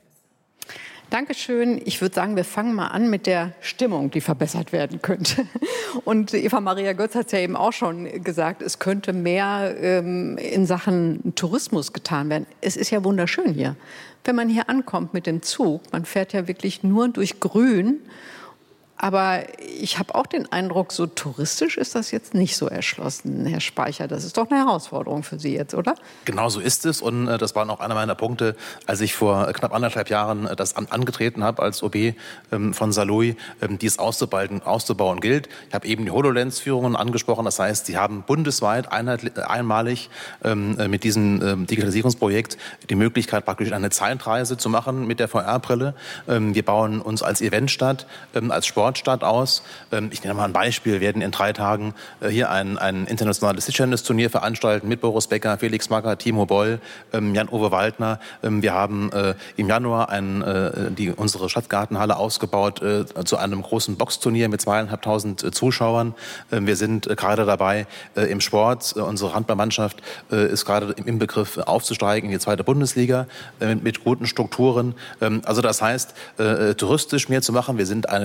[SPEAKER 2] Dankeschön. Ich würde sagen, wir fangen mal an mit der Stimmung, die verbessert werden könnte. Und Eva-Maria Götz hat es ja eben auch schon gesagt, es könnte mehr in Sachen Tourismus getan werden. Es ist ja wunderschön hier. Wenn man hier ankommt mit dem Zug, man fährt ja wirklich nur durch Grün. Aber ich habe auch den Eindruck, so touristisch ist das jetzt nicht so erschlossen, Herr Speicher. Das ist doch eine Herausforderung für Sie jetzt, oder? Genau so ist es. Und das war auch einer meiner Punkte, als ich vor knapp 1,5 Jahren das Amt angetreten habe als OB von Saarlouis, dies auszubauen gilt. Ich habe eben die HoloLens-Führungen angesprochen. Das heißt, Sie haben bundesweit einmalig mit diesem Digitalisierungsprojekt die Möglichkeit, praktisch eine Zeitreise zu machen mit der VR-Brille. Wir bauen uns als Eventstadt, als Sportstadt aus. Ich nenne mal ein Beispiel. Wir werden in 3 Tagen hier ein internationales Tischtennisturnier veranstalten mit Boris Becker, Felix Magath, Timo Boll, Jan-Uwe Waldner. Wir haben im Januar unsere Stadtgartenhalle ausgebaut zu einem großen Boxturnier mit 2.500 Zuschauern. Wir sind gerade dabei im Sport. Unsere Handballmannschaft ist gerade im Begriff aufzusteigen in die 2. Bundesliga mit guten Strukturen. Also das heißt, touristisch mehr zu machen. Wir sind eine Stadt am Fluss.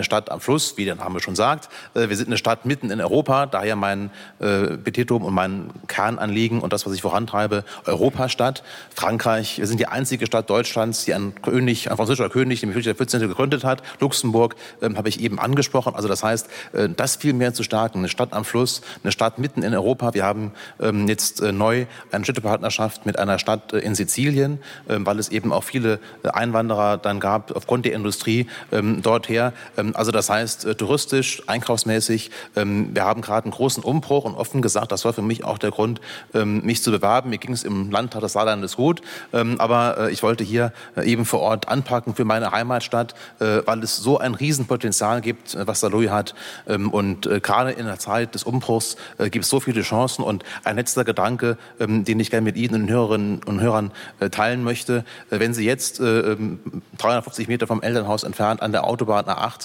[SPEAKER 1] Fluss, wie der Name schon sagt. Wir sind eine Stadt mitten in Europa, daher mein Petitum und mein Kernanliegen und das, was ich vorantreibe, Europastadt. Frankreich, wir sind die einzige Stadt Deutschlands, die ein französischer König, nämlich Ludwig XIV. Gegründet hat. Luxemburg habe ich eben angesprochen. Also das heißt, das viel mehr zu stärken. Eine Stadt am Fluss, eine Stadt mitten in Europa. Wir haben jetzt neu eine Städtepartnerschaft mit einer Stadt in Sizilien, weil es eben auch viele Einwanderer dann gab aufgrund der Industrie dorther. Also das heißt, touristisch, einkaufsmäßig. Wir haben gerade einen großen Umbruch und offen gesagt, das war für mich auch der Grund, mich zu bewerben. Mir ging es im Landtag des Saarlandes gut, aber ich wollte hier eben vor Ort anpacken für meine Heimatstadt, weil es so ein Riesenpotenzial gibt, was Saarlouis hat. Und gerade in der Zeit des Umbruchs gibt es so viele Chancen. Und ein letzter Gedanke, den ich gerne mit Ihnen und Hörerinnen und Hörern teilen möchte. Wenn Sie jetzt 350 Meter vom Elternhaus entfernt an der Autobahn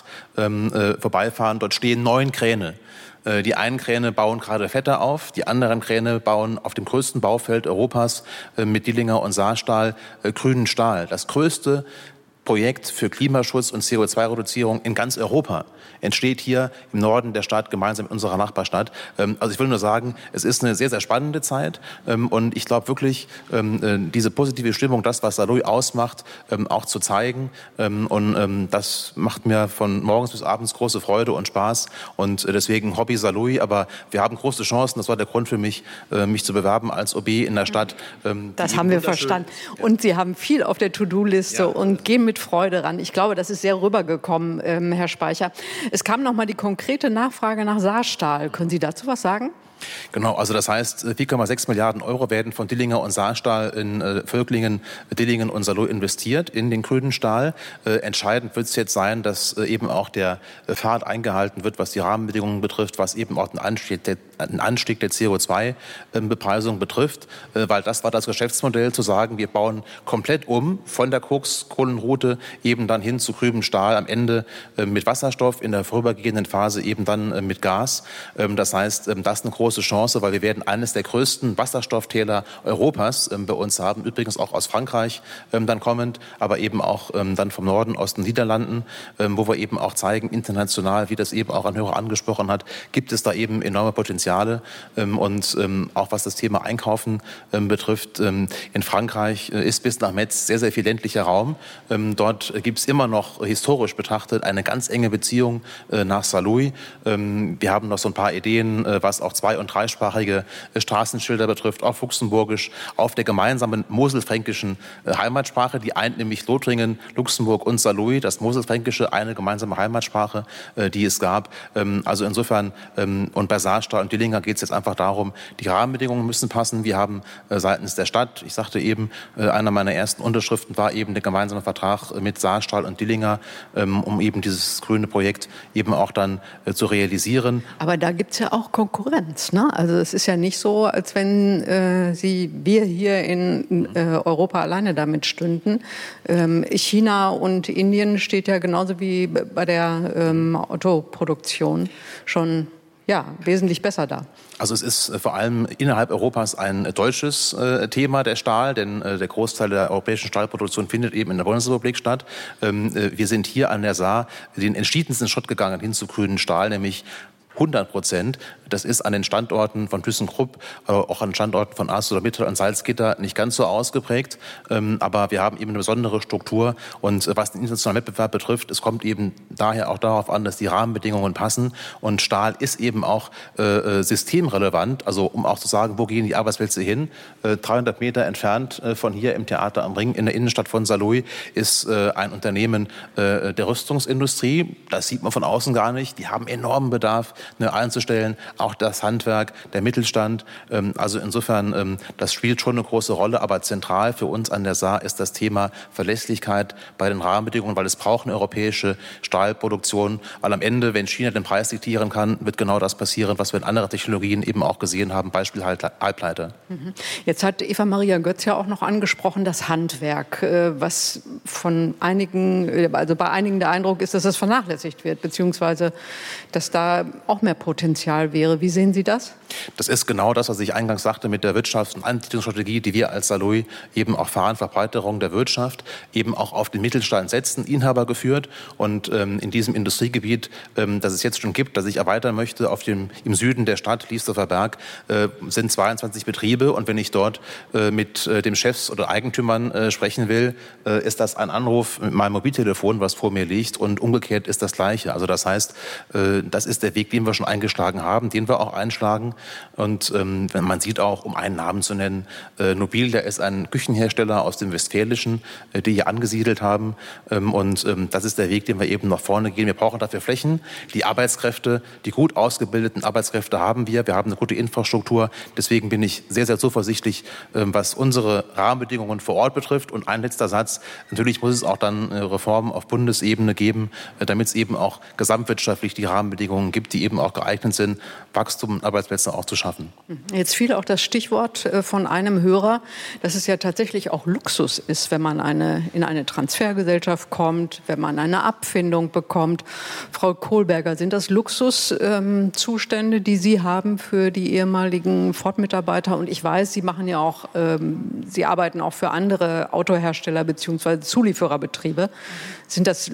[SPEAKER 1] A8 vorbeifahren, dort stehen 9 Kräne. Die einen Kräne bauen gerade Fette auf, die anderen Kräne bauen auf dem größten Baufeld Europas mit Dillinger und Saarstahl grünen Stahl. Das größte Projekt für Klimaschutz und CO2-Reduzierung in ganz Europa entsteht hier im Norden der Stadt gemeinsam mit unserer Nachbarstadt. Also ich will nur sagen, es ist eine sehr, sehr spannende Zeit und ich glaube wirklich, diese positive Stimmung, das, was Saarlouis ausmacht, auch zu zeigen und das macht mir von morgens bis abends große Freude und Spaß und deswegen Hobby Saarlouis, aber wir haben große Chancen, das war der Grund für mich, mich zu bewerben als OB in der Stadt.
[SPEAKER 2] Das haben wir verstanden und Sie haben viel auf der To-Do-Liste und gehen mit Freude ran. Ich glaube, das ist sehr rübergekommen, Herr Speicher. Es kam noch mal die konkrete Nachfrage nach Saarstahl. Können Sie dazu was sagen?
[SPEAKER 1] Genau, also das heißt, 4,6 Milliarden Euro werden von Dillinger und Saarstahl in Völklingen, Dillingen und Saarlouis investiert in den grünen Stahl. Entscheidend wird es jetzt sein, dass eben auch der Pfad eingehalten wird, was die Rahmenbedingungen betrifft, was eben auch den Anstieg der CO2-Bepreisung betrifft, weil das war das Geschäftsmodell, zu sagen, wir bauen komplett um von der Koks-Kohlenroute eben dann hin zu grünem Stahl, am Ende mit Wasserstoff, in der vorübergehenden Phase eben dann mit Gas. Das heißt, das ist eine große Chance, weil wir werden eines der größten Wasserstofftäler Europas bei uns haben, übrigens auch aus Frankreich dann kommend, aber eben auch dann vom Norden aus den Niederlanden, wo wir eben auch zeigen, international, wie das eben auch ein Hörer angesprochen hat, gibt es da eben enorme Potenziale und auch was das Thema Einkaufen betrifft. In Frankreich ist bis nach Metz sehr, sehr viel ländlicher Raum. Dort gibt es immer noch historisch betrachtet eine ganz enge Beziehung nach Saarlouis. Wir haben noch so ein paar Ideen, was auch 2- und 3-sprachige Straßenschilder betrifft, auch Fuchsenburgisch, auf der gemeinsamen moselfränkischen Heimatsprache, die eint nämlich Lothringen, Luxemburg und Saarlouis, das Moselfränkische, eine gemeinsame Heimatsprache, die es gab. Also insofern, und bei Saarstahl und Dillinger geht es jetzt einfach darum, die Rahmenbedingungen müssen passen. Wir haben seitens der Stadt, ich sagte eben, einer meiner ersten Unterschriften war eben der gemeinsame Vertrag mit Saarstahl und Dillinger, um eben dieses grüne Projekt eben auch dann zu realisieren.
[SPEAKER 2] Aber da gibt es ja auch Konkurrenz, ne? Also es ist ja nicht so, als wenn wir hier in Europa alleine damit stünden. China und Indien steht ja genauso wie bei der Autoproduktion schon wesentlich besser da.
[SPEAKER 1] Also es ist vor allem innerhalb Europas ein deutsches Thema, der Stahl, denn der Großteil der europäischen Stahlproduktion findet eben in der Bundesrepublik statt. Wir sind hier an der Saar den entschiedensten Schritt gegangen hin zu grünen Stahl, nämlich 100%. Das ist an den Standorten von ThyssenKrupp, auch an den Standorten von ArcelorMittal und Salzgitter nicht ganz so ausgeprägt. Aber wir haben eben eine besondere Struktur. Und was den internationalen Wettbewerb betrifft, es kommt eben daher auch darauf an, dass die Rahmenbedingungen passen. Und Stahl ist eben auch systemrelevant. Also um auch zu sagen, wo gehen die Arbeitsplätze hin? 300 Meter entfernt von hier im Theater am Ring in der Innenstadt von Saarlouis ist ein Unternehmen der Rüstungsindustrie. Das sieht man von außen gar nicht. Die haben enormen Bedarf einzustellen, auch das Handwerk, der Mittelstand. Also insofern, das spielt schon eine große Rolle, aber zentral für uns an der Saar ist das Thema Verlässlichkeit bei den Rahmenbedingungen, weil es braucht eine europäische Stahlproduktion, weil am Ende, wenn China den Preis diktieren kann, wird genau das passieren, was wir in anderen Technologien eben auch gesehen haben, Beispiel Halbleiter.
[SPEAKER 2] Jetzt hat Eva-Maria Götz ja auch noch angesprochen, das Handwerk, was von einigen, also bei einigen der Eindruck ist, dass das vernachlässigt wird, beziehungsweise, dass da auch auch mehr Potenzial wäre. Wie sehen Sie das?
[SPEAKER 1] Das ist genau das, was ich eingangs sagte mit der Wirtschafts- und Ansiedlungsstrategie, die wir als Saarlouis eben auch fahren, Verbreiterung der Wirtschaft, eben auch auf den Mittelstand setzen, Inhaber geführt. Und in diesem Industriegebiet, das es jetzt schon gibt, das ich erweitern möchte, im Süden der Stadt, Liesdorfer Berg, sind 22 Betriebe. Und wenn ich dort mit dem Chefs oder Eigentümern sprechen will, ist das ein Anruf mit meinem Mobiltelefon, was vor mir liegt. Und umgekehrt ist das Gleiche. Also das heißt, das ist der Weg, den wir schon eingeschlagen haben, den wir auch einschlagen. Und man sieht auch, um einen Namen zu nennen, Nobilia ist ein Küchenhersteller aus dem Westfälischen, die hier angesiedelt haben. Und das ist der Weg, den wir eben nach vorne gehen. Wir brauchen dafür Flächen. Die Arbeitskräfte, die gut ausgebildeten Arbeitskräfte haben wir. Wir haben eine gute Infrastruktur. Deswegen bin ich sehr, sehr zuversichtlich, was unsere Rahmenbedingungen vor Ort betrifft. Und ein letzter Satz. Natürlich muss es auch dann Reformen auf Bundesebene geben, damit es eben auch gesamtwirtschaftlich die Rahmenbedingungen gibt, die eben auch geeignet sind, Wachstum und Arbeitsplätze auch zu schaffen.
[SPEAKER 2] Jetzt fiel auch das Stichwort von einem Hörer, dass es ja tatsächlich auch Luxus ist, wenn man in eine Transfergesellschaft kommt, wenn man eine Abfindung bekommt. Frau Kohlberger, sind das Luxuszustände, die Sie haben für die ehemaligen Ford-Mitarbeiter? Und ich weiß, Sie machen ja auch, Sie arbeiten auch für andere Autohersteller bzw. Zuliefererbetriebe. Sind das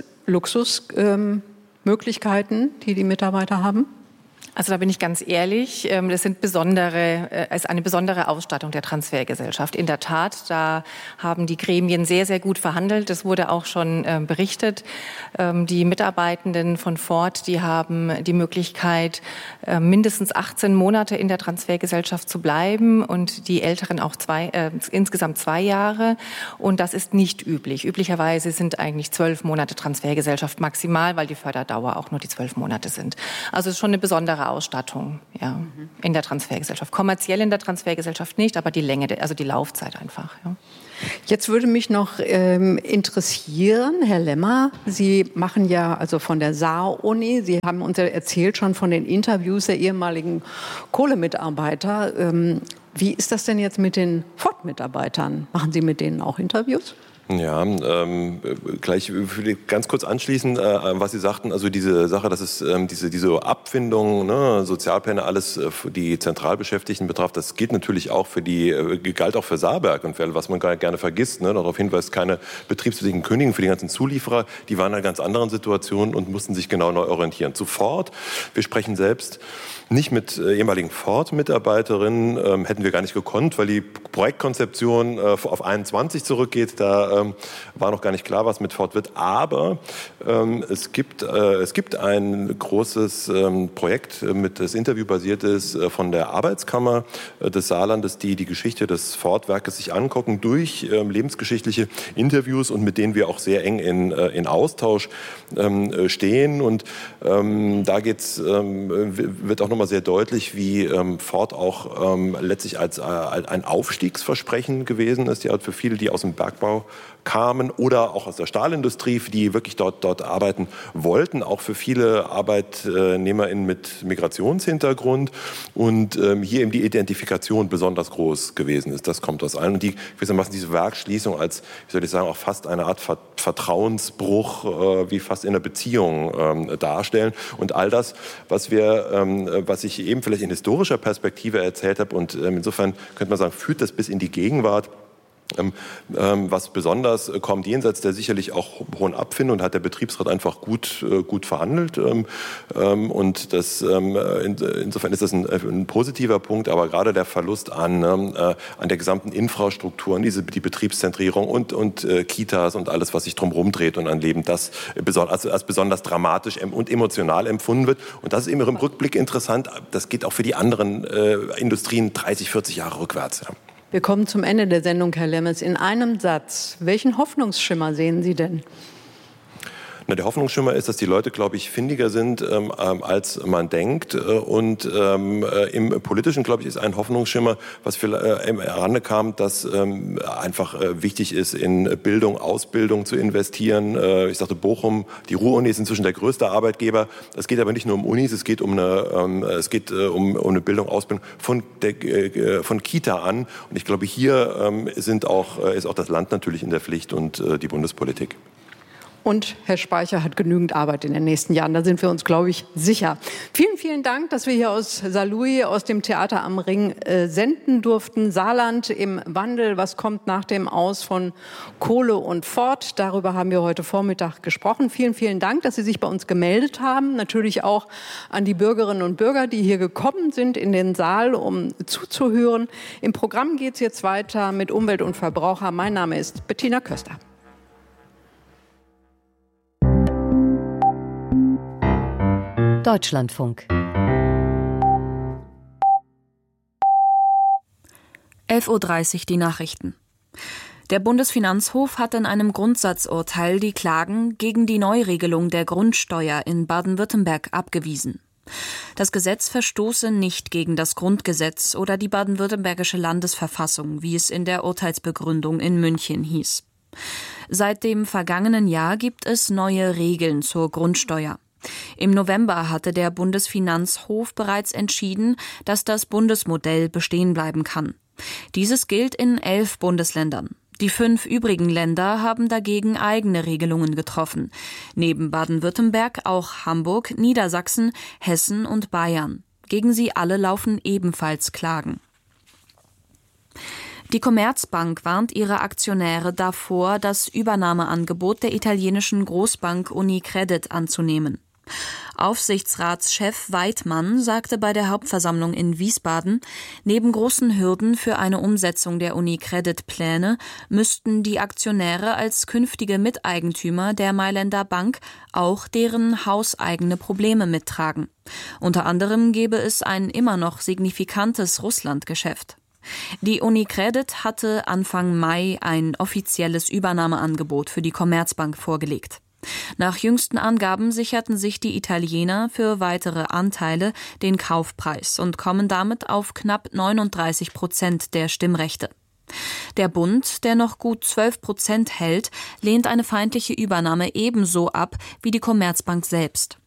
[SPEAKER 2] Luxusmöglichkeiten, die Mitarbeiter haben?
[SPEAKER 3] Also da bin ich ganz ehrlich, das ist eine besondere Ausstattung der Transfergesellschaft. In der Tat, da haben die Gremien sehr, sehr gut verhandelt. Das wurde auch schon berichtet. Die Mitarbeitenden von Ford, die haben die Möglichkeit, mindestens 18 Monate in der Transfergesellschaft zu bleiben und die Älteren auch insgesamt 2 Jahre. Und das ist nicht üblich. Üblicherweise sind eigentlich 12 Monate Transfergesellschaft maximal, weil die Förderdauer auch nur die 12 Monate sind. Also es ist schon eine besondere Ausstattung, ja, in der Transfergesellschaft. Kommerziell in der Transfergesellschaft nicht, aber die Länge, also die Laufzeit einfach. Ja.
[SPEAKER 2] Jetzt würde mich noch interessieren, Herr Lemmer, Sie machen ja also von der Saar-Uni, Sie haben uns ja erzählt schon von den Interviews der ehemaligen Kohlemitarbeiter. Wie ist das denn jetzt mit den Ford-Mitarbeitern? Machen Sie mit denen auch Interviews?
[SPEAKER 4] Ja, gleich ganz kurz anschließen, was Sie sagten, also diese Sache, dass es diese Abfindung, ne, Sozialpläne, alles die Zentralbeschäftigten betraf, das gilt natürlich auch galt auch für Saarberg und was man gerne vergisst, ne, darauf hinweist, keine betriebsbedingten Kündigungen für die ganzen Zulieferer, die waren in einer ganz anderen Situation und mussten sich genau neu orientieren. Zu Ford, wir sprechen selbst nicht mit ehemaligen Ford-Mitarbeiterinnen, hätten wir gar nicht gekonnt, weil die Projektkonzeption auf 21 zurückgeht, da war noch gar nicht klar, was mit Ford wird. Aber es gibt ein großes Projekt, das interviewbasiert ist, von der Arbeitskammer des Saarlandes, die Geschichte des Ford-Werkes sich angucken durch lebensgeschichtliche Interviews und mit denen wir auch sehr eng in Austausch stehen. Und da wird auch nochmal sehr deutlich, wie Ford auch letztlich als ein Aufstiegsversprechen gewesen ist, ja, für viele, die aus dem Bergbau kamen oder auch aus der Stahlindustrie, die wirklich dort arbeiten wollten, auch für viele ArbeitnehmerInnen mit Migrationshintergrund und hier eben die Identifikation besonders groß gewesen ist. Das kommt aus allen. Und gewissermaßen diese Werksschließung als, wie soll ich sagen, auch fast eine Art Vertrauensbruch, wie fast in einer Beziehung darstellen. Und all das, was ich eben vielleicht in historischer Perspektive erzählt habe und insofern könnte man sagen, führt das bis in die Gegenwart. Was besonders kommt jenseits der sicherlich auch hohen Abfindung, hat der Betriebsrat einfach gut verhandelt. Und insofern ist das ein positiver Punkt, aber gerade der Verlust an der gesamten Infrastruktur, an die Betriebszentrierung und Kitas und alles, was sich drumherum dreht und an Leben, das als besonders dramatisch und emotional empfunden wird. Und das ist eben im Rückblick interessant. Das geht auch für die anderen Industrien 30, 40 Jahre rückwärts. Ja.
[SPEAKER 2] Wir kommen zum Ende der Sendung, Herr Lemmes. In einem Satz, welchen Hoffnungsschimmer sehen Sie denn?
[SPEAKER 4] Na, der Hoffnungsschimmer ist, dass die Leute, glaube ich, findiger sind, als man denkt. Und im Politischen, glaube ich, ist ein Hoffnungsschimmer, was herankam, dass einfach wichtig ist, in Bildung, Ausbildung zu investieren. Ich sagte, Bochum, die Ruhr-Uni ist inzwischen der größte Arbeitgeber. Es geht aber nicht nur um Unis, es geht um eine Bildung, Ausbildung von Kita an. Und ich glaube, hier ist auch das Land natürlich in der Pflicht und die Bundespolitik.
[SPEAKER 2] Und Herr Speicher hat genügend Arbeit in den nächsten Jahren. Da sind wir uns, glaube ich, sicher. Vielen, vielen Dank, dass wir hier aus Saarlouis, aus dem Theater am Ring, senden durften. Saarland im Wandel. Was kommt nach dem Aus von Kohle und Ford? Darüber haben wir heute Vormittag gesprochen. Vielen, vielen Dank, dass Sie sich bei uns gemeldet haben. Natürlich auch an die Bürgerinnen und Bürger, die hier gekommen sind in den Saal, um zuzuhören. Im Programm geht es jetzt weiter mit Umwelt und Verbraucher. Mein Name ist Bettina Köster.
[SPEAKER 11] Deutschlandfunk.
[SPEAKER 5] 11:30 Uhr die Nachrichten. Der Bundesfinanzhof hat in einem Grundsatzurteil die Klagen gegen die Neuregelung der Grundsteuer in Baden-Württemberg abgewiesen. Das Gesetz verstoße nicht gegen das Grundgesetz oder die baden-württembergische Landesverfassung, wie es in der Urteilsbegründung in München hieß. Seit dem vergangenen Jahr gibt es neue Regeln zur Grundsteuer. Im November hatte der Bundesfinanzhof bereits entschieden, dass das Bundesmodell bestehen bleiben kann. Dieses gilt in 11 Bundesländern. Die 5 übrigen Länder haben dagegen eigene Regelungen getroffen. Neben Baden-Württemberg auch Hamburg, Niedersachsen, Hessen und Bayern. Gegen sie alle laufen ebenfalls Klagen. Die Commerzbank warnt ihre Aktionäre davor, das Übernahmeangebot der italienischen Großbank Unicredit anzunehmen. Aufsichtsratschef Weidmann sagte bei der Hauptversammlung in Wiesbaden, neben großen Hürden für eine Umsetzung der Unicredit-Pläne müssten die Aktionäre als künftige Miteigentümer der Mailänder Bank auch deren hauseigene Probleme mittragen. Unter anderem gäbe es ein immer noch signifikantes Russlandgeschäft. Die Unicredit hatte Anfang Mai ein offizielles Übernahmeangebot für die Commerzbank vorgelegt. Nach jüngsten Angaben sicherten sich die Italiener für weitere Anteile den Kaufpreis und kommen damit auf knapp 39% der Stimmrechte. Der Bund, der noch gut 12% hält, lehnt eine feindliche Übernahme ebenso ab wie die Commerzbank selbst.